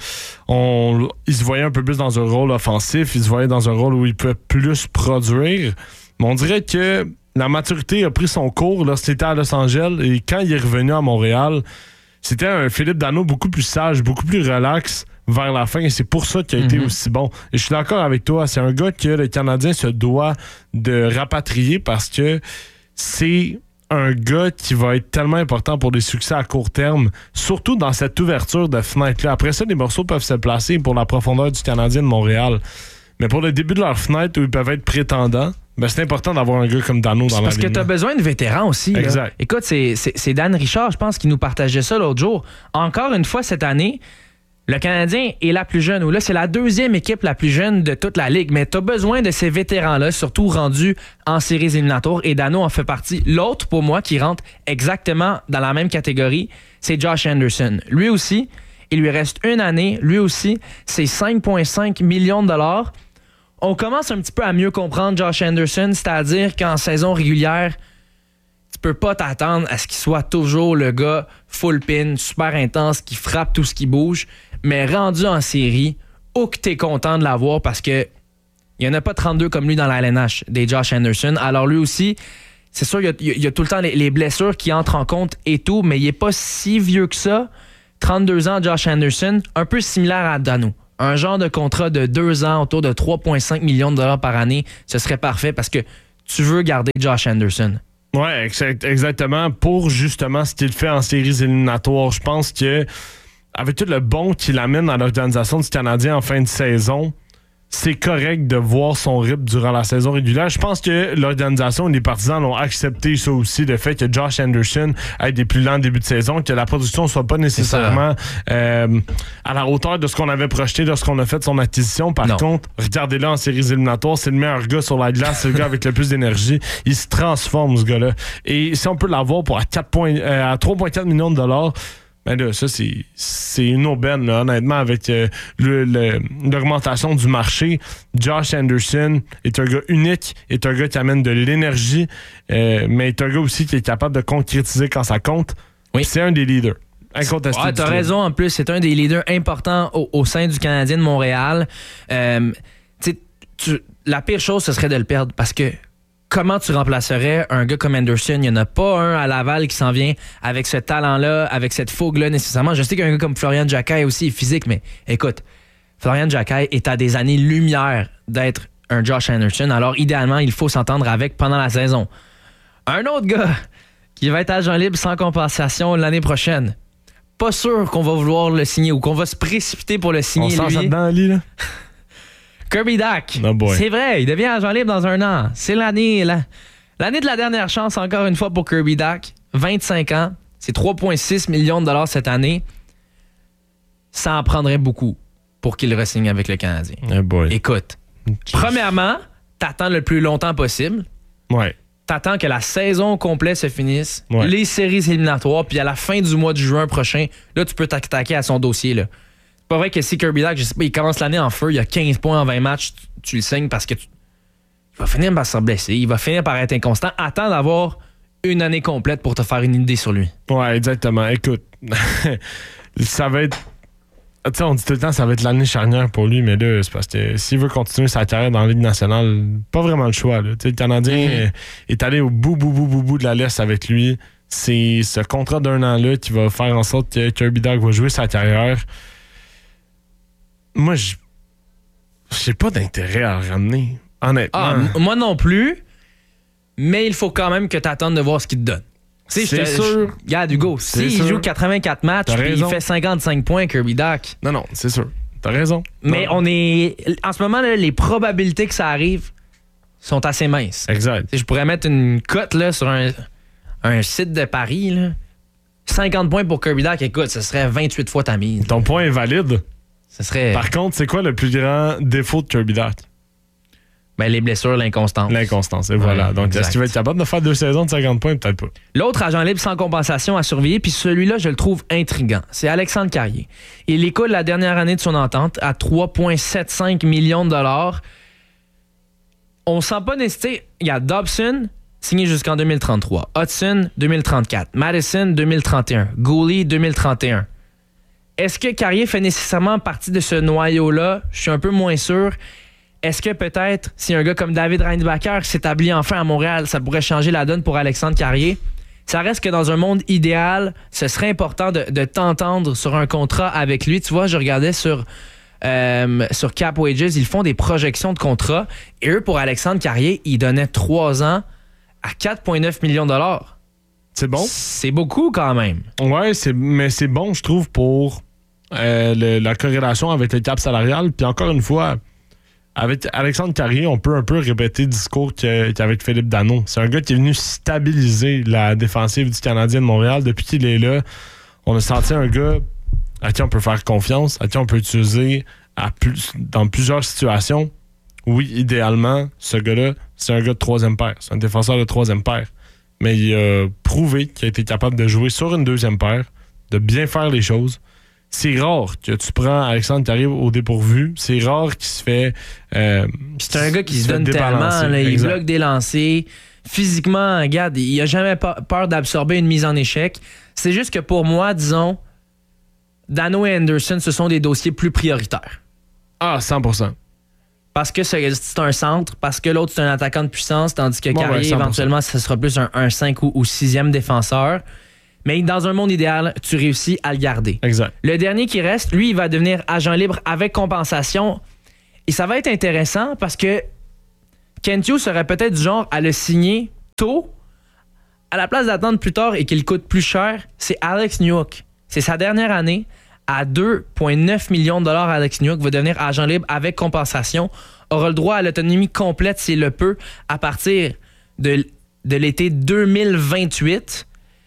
Il se voyait un peu plus dans un rôle offensif. Il se voyait dans un rôle où il pouvait plus produire. Mais on dirait que la maturité a pris son cours lorsqu'il était à Los Angeles. Et quand il est revenu à Montréal, c'était un Philippe Danault beaucoup plus sage, beaucoup plus relax vers la fin. Et c'est pour ça qu'il a été aussi bon. Et je suis d'accord avec toi. C'est un gars que le Canadien se doit de rapatrier parce que c'est un gars qui va être tellement important pour des succès à court terme, surtout dans cette ouverture de fenêtre-là. Après ça, les morceaux peuvent se placer pour la profondeur du Canadien de Montréal. Mais pour le début de leur fenêtre où ils peuvent être prétendants, ben c'est important d'avoir un gars comme Danault dans la parce que tu as besoin de vétérans aussi. Exact. Là. Écoute, c'est Dan Richard, je pense, qui nous partageait ça l'autre jour. Encore une fois, cette année, Le Canadien est la plus jeune, ou là, c'est la deuxième équipe la plus jeune de toute la Ligue. Mais tu as besoin de ces vétérans-là, surtout rendus en séries éliminatoires, et Dano en fait partie. L'autre, pour moi, qui rentre exactement dans la même catégorie, c'est Josh Anderson. Lui aussi, il lui reste une année. Lui aussi, c'est 5,5 millions de dollars. On commence un petit peu à mieux comprendre Josh Anderson, c'est-à-dire qu'en saison régulière, tu peux pas t'attendre à ce qu'il soit toujours le gars full pin, super intense, qui frappe tout ce qui bouge. Mais rendu en série, oh que t'es content de l'avoir parce que il n'y en a pas 32 comme lui dans la LNH, des Josh Anderson. Alors lui aussi, c'est sûr, il y a tout le temps les blessures qui entrent en compte et tout, mais il n'est pas si vieux que ça. 32 ans, Josh Anderson, un peu similaire à Dano. Un genre de contrat de 2 ans autour de 3,5 millions de dollars par année, ce serait parfait parce que tu veux garder Josh Anderson. Ouais, exactement. Pour justement ce qu'il fait en séries éliminatoires, je pense que avec tout le bon qu'il amène dans l'organisation du Canadien en fin de saison, c'est correct de voir son rythme durant la saison régulière. Je pense que l'organisation et les partisans l'ont accepté ça aussi, le fait que Josh Anderson ait des plus lents débuts de saison, que la production soit pas nécessairement à la hauteur de ce qu'on avait projeté lorsqu'on a fait son acquisition. Par contre, regardez-le en séries éliminatoires, c'est le meilleur gars sur la glace, c'est le gars avec le plus d'énergie. Il se transforme, ce gars-là. Et si on peut l'avoir pour à 3,4 millions de dollars, ben là, ça, c'est une aubaine, là, honnêtement, avec l'augmentation du marché. Josh Anderson est un gars unique, est un gars qui amène de l'énergie, mais est un gars aussi qui est capable de concrétiser quand ça compte. Oui. C'est un des leaders. Incontesté. Ouais, t'as raison, en plus, c'est un des leaders importants au sein du Canadien de Montréal. La pire chose, ce serait de le perdre, parce que comment tu remplacerais un gars comme Anderson? Il n'y en a pas un à Laval qui s'en vient avec ce talent-là, avec cette fougue-là nécessairement. Je sais qu'un gars comme Florian Jacquet aussi est physique, mais écoute, Florian Jacquet est à des années-lumière d'être un Josh Anderson. Alors, idéalement, il faut s'entendre avec pendant la saison. Un autre gars qui va être agent libre sans compensation l'année prochaine. Pas sûr qu'on va vouloir le signer ou qu'on va se précipiter pour le signer. On sent ça dedans, Ali, là? Kirby Dach. Oh c'est vrai, il devient agent libre dans un an. C'est l'année de la dernière chance, encore une fois, pour Kirby Dach. 25 ans. C'est 3,6 millions de dollars cette année. Ça en prendrait beaucoup pour qu'il re-signe avec le Canadien. Écoute, premièrement, t'attends le plus longtemps possible. Ouais. T'attends que la saison complète se finisse, les séries éliminatoires, puis à la fin du mois de juin prochain, là, tu peux t'attaquer à son dossier, là. C'est pas vrai que si Kirby Dach, je sais pas, il commence l'année en feu, il a 15 points en 20 matchs, tu le signes parce que il va finir par se blesser, il va finir par être inconstant. Attends d'avoir une année complète pour te faire une idée sur lui. Ouais, exactement. Écoute, ça va être... Tu sais, on dit tout le temps ça va être l'année charnière pour lui, mais là, c'est parce que s'il veut continuer sa carrière dans la Ligue nationale, pas vraiment le choix. Là. Le Canadien est allé au bout de la laisse avec lui. C'est ce contrat d'un an-là qui va faire en sorte que Kirby Dach va jouer sa carrière. Moi, j'ai pas d'intérêt à le ramener, honnêtement. Moi non plus, mais il faut quand même que tu attendes de voir ce qu'il te donne. C'est sûr. Regarde, Hugo, s'il joue 84 matchs puis il fait 55 points, Kirby Dach. Non, c'est sûr. T'as raison. Mais en ce moment, là, les probabilités que ça arrive sont assez minces. Exact. Je pourrais mettre une cote là, sur un site de Paris. Là. 50 points pour Kirby Dach, écoute, ce serait 28 fois ta mise. Ton point est valide. Ce serait... Par contre, c'est quoi le plus grand défaut de Kirby Dach? Ben, les blessures, l'inconstance. L'inconstance, et voilà. Ouais, donc, exact. Est-ce qu'il va être capable de faire 2 saisons de 50 points? Peut-être pas. L'autre agent libre sans compensation à surveiller, puis celui-là, je le trouve intriguant. C'est Alexandre Carrier. Il écoule la dernière année de son entente à 3,75 millions de dollars. On sent pas nécessité. Il y a Dobson, signé jusqu'en 2033. Hudson, 2034. Madison, 2031. Gooley, 2031. Est-ce que Carrier fait nécessairement partie de ce noyau-là? Je suis un peu moins sûr. Est-ce que peut-être, si un gars comme David Reinbacher s'établit enfin à Montréal, ça pourrait changer la donne pour Alexandre Carrier? Ça reste que dans un monde idéal, ce serait important de t'entendre sur un contrat avec lui. Tu vois, je regardais sur Cap Wages, ils font des projections de contrat. Et eux, pour Alexandre Carrier, ils donnaient 3 ans à 4,9 millions de dollars. C'est bon? C'est beaucoup quand même. Ouais, mais c'est bon, je trouve, pour la corrélation avec le cap salarial. Puis encore une fois, avec Alexandre Carrier, on peut un peu répéter le discours qu'avec Philippe Danault. C'est un gars qui est venu stabiliser la défensive du Canadien de Montréal. Depuis qu'il est là, on a senti un gars à qui on peut faire confiance, à qui on peut utiliser dans plusieurs situations. Oui, idéalement, ce gars-là, c'est un gars de troisième paire. C'est un défenseur de troisième paire. Mais il a prouvé qu'il a été capable de jouer sur une deuxième paire, de bien faire les choses. C'est rare que tu prends Alexandre qui arrive au dépourvu. C'est rare qu'il se fait... c'est un gars qui se donne tellement. Là, il bloque des lancers. Physiquement, regarde, il n'a jamais peur d'absorber une mise en échec. C'est juste que pour moi, disons, Dano et Anderson, ce sont des dossiers plus prioritaires. Ah, 100%. Parce que c'est un centre, parce que l'autre, c'est un attaquant de puissance, tandis que Carrier, éventuellement, ce sera plus un 5 ou 6e défenseur. Mais dans un monde idéal, tu réussis à le garder. Exact. Le dernier qui reste, lui, il va devenir agent libre avec compensation. Et ça va être intéressant parce que Kent Hughes serait peut-être du genre à le signer tôt, à la place d'attendre plus tard et qu'il coûte plus cher. C'est Alex Newhook. C'est sa dernière année. À 2,9 millions de dollars, Alex Newhook va devenir agent libre avec compensation. Aura le droit à l'autonomie complète s'il le peut à partir de l'été 2028.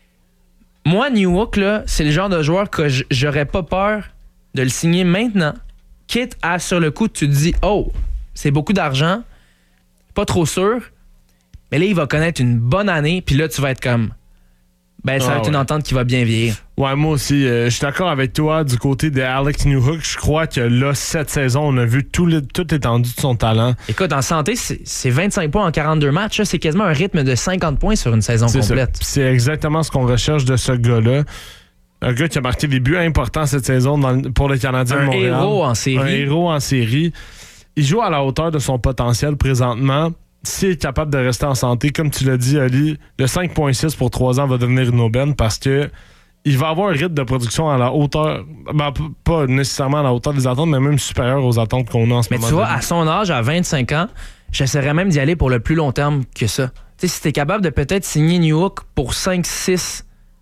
Moi, Newhook, là, c'est le genre de joueur que j'aurais pas peur de le signer maintenant. Quitte à, sur le coup, tu te dis, oh, c'est beaucoup d'argent, pas trop sûr, mais là, il va connaître une bonne année, puis là, tu vas être comme, ben, ça va être une entente qui va bien vieillir. Ouais, moi aussi, je suis d'accord avec toi du côté de Alex Newhook. Je crois que là, cette saison, on a vu toute l'étendue de son talent. Écoute, en santé, c'est 25 points en 42 matchs. C'est quasiment un rythme de 50 points sur une saison complète. C'est exactement ce qu'on recherche de ce gars-là. Un gars qui a marqué des buts importants cette saison pour le Canadien de Montréal. Un héros en série. Un héros en série. Il joue à la hauteur de son potentiel présentement. S'il est capable de rester en santé, comme tu l'as dit, Ali, le 5,6 pour 3 ans va devenir une aubaine parce que il va avoir un rythme de production à la hauteur, ben, pas nécessairement à la hauteur des attentes, mais même supérieur aux attentes qu'on a en ce moment. Mais tu vois, à son âge, à 25 ans, j'essaierais même d'y aller pour le plus long terme que ça. Tu sais, si t'es capable de peut-être signer Newhook pour 5-6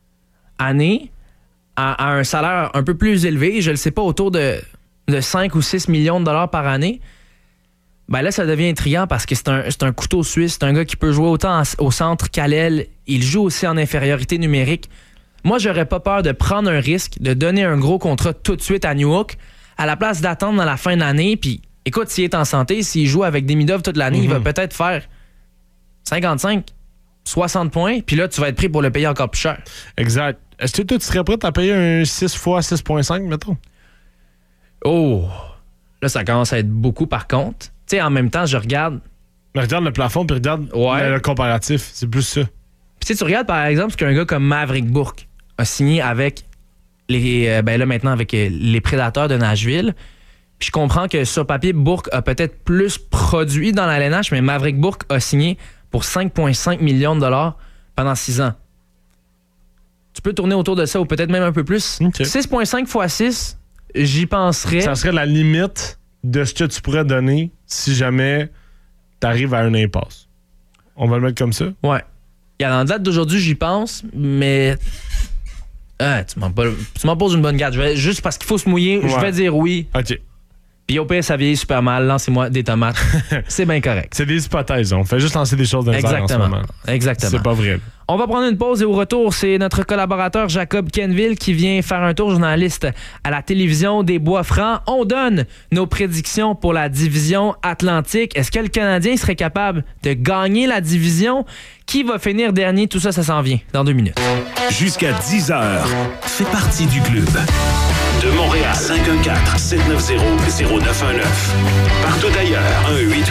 années à un salaire un peu plus élevé, je ne sais pas, autour de 5 ou 6 millions de dollars par année, ben là, ça devient intriguant parce que c'est un couteau suisse. C'est un gars qui peut jouer autant au centre qu'à l'aile. Il joue aussi en infériorité numérique. Moi, j'aurais pas peur de prendre un risque, de donner un gros contrat tout de suite à Newhook, à la place d'attendre dans la fin de l'année. Puis, écoute, s'il est en santé, s'il joue avec Demidov toute l'année, il va peut-être faire 55, 60 points. Puis là, tu vas être pris pour le payer encore plus cher. Exact. Est-ce que toi, tu serais prêt à payer un 6 fois 6,5, mettons? Oh! Là, ça commence à être beaucoup, par contre. Tu sais, en même temps, je regarde... Mais regarde le plafond, puis regarde le comparatif. C'est plus ça. Puis tu regardes, par exemple, ce qu'un gars comme Maverick Bourque a signé avec les Prédateurs de Nashville. Puis je comprends que sur papier, Bourque a peut-être plus produit dans la LNH, mais Maverick Bourque a signé pour 5,5 millions de dollars pendant 6 ans. Tu peux tourner autour de ça, ou peut-être même un peu plus. Okay. 6,5 x 6, j'y penserais. Ça serait la limite de ce que tu pourrais donner si jamais tu arrives à une impasse. On va le mettre comme ça? Ouais. En date d'aujourd'hui, j'y pense, mais tu m'en poses une bonne garde. Juste parce qu'il faut se mouiller, je vais dire oui. OK. Puis au pire, ça vieillit super mal. Lancez-moi des tomates. C'est bien correct. C'est des hypothèses. On fait juste lancer des choses dans les airs en ce moment. Exactement. C'est pas vrai. On va prendre une pause et au retour, c'est notre collaborateur Jacob Kenville qui vient faire un tour, journaliste à la télévision des Bois-Francs. On donne nos prédictions pour la division Atlantique. Est-ce que le Canadien serait capable de gagner la division? Qui va finir dernier? Tout ça, ça s'en vient dans 2 minutes. Jusqu'à 10h, fais partie du club. De Montréal, 514-790-0919. Partout ailleurs,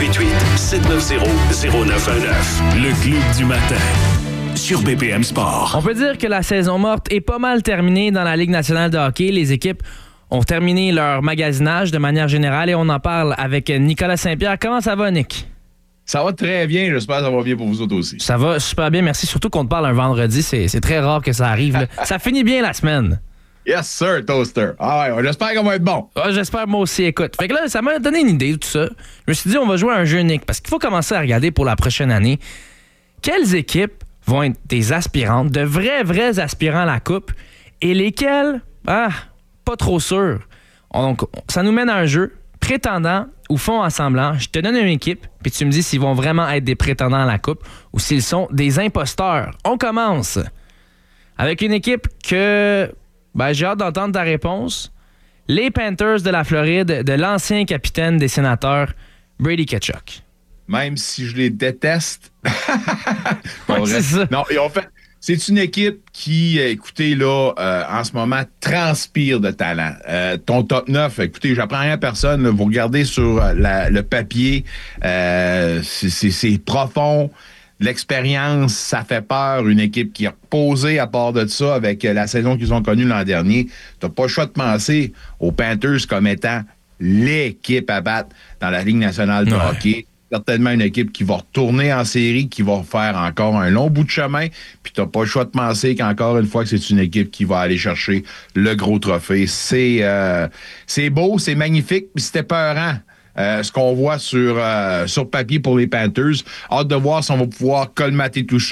1-888-790-0919. Le club du matin. Sur BPM Sport. On peut dire que la saison morte est pas mal terminée dans la Ligue nationale de hockey. Les équipes ont terminé leur magasinage de manière générale et on en parle avec Nicolas Saint-Pierre. Comment ça va, Nick? Ça va très bien. J'espère que ça va bien pour vous autres aussi. Ça va super bien, merci. Surtout qu'on te parle un vendredi. C'est très rare que ça arrive. Là. Ça finit bien la semaine. Yes, sir, Toaster. Ah ouais, j'espère qu'on va être bon. Ah, j'espère moi aussi, écoute. Fait que là, ça m'a donné une idée, tout ça. Je me suis dit, on va jouer à un jeu unique parce qu'il faut commencer à regarder pour la prochaine année quelles équipes vont être des aspirantes, de vrais aspirants à la Coupe, et lesquels, pas trop sûr. Donc, ça nous mène à un jeu prétendant ou fond en semblant. Je te donne une équipe, puis tu me dis s'ils vont vraiment être des prétendants à la Coupe ou s'ils sont des imposteurs. On commence avec une équipe que j'ai hâte d'entendre ta réponse. Les Panthers de la Floride, de l'ancien capitaine des Sénateurs, Brady Tkachuk. Même si je les déteste. C'est ça. Non, ils ont fait... C'est une équipe qui, écoutez, là, en ce moment, transpire de talent. Ton top 9, écoutez, j'apprends rien à personne. Là, vous regardez sur le papier, c'est profond. L'expérience, ça fait peur. Une équipe qui a posé à part de ça avec la saison qu'ils ont connue l'an dernier. T'as pas le choix de penser aux Panthers comme étant l'équipe à battre dans la Ligue nationale de hockey. Certainement une équipe qui va retourner en série, qui va faire encore un long bout de chemin. Puis t'as pas le choix de penser qu'encore une fois que c'est une équipe qui va aller chercher le gros trophée. C'est beau, c'est magnifique, puis c'était peurant. Ce qu'on voit sur papier pour les Panthers. Hâte de voir si on va pouvoir colmater tout ça.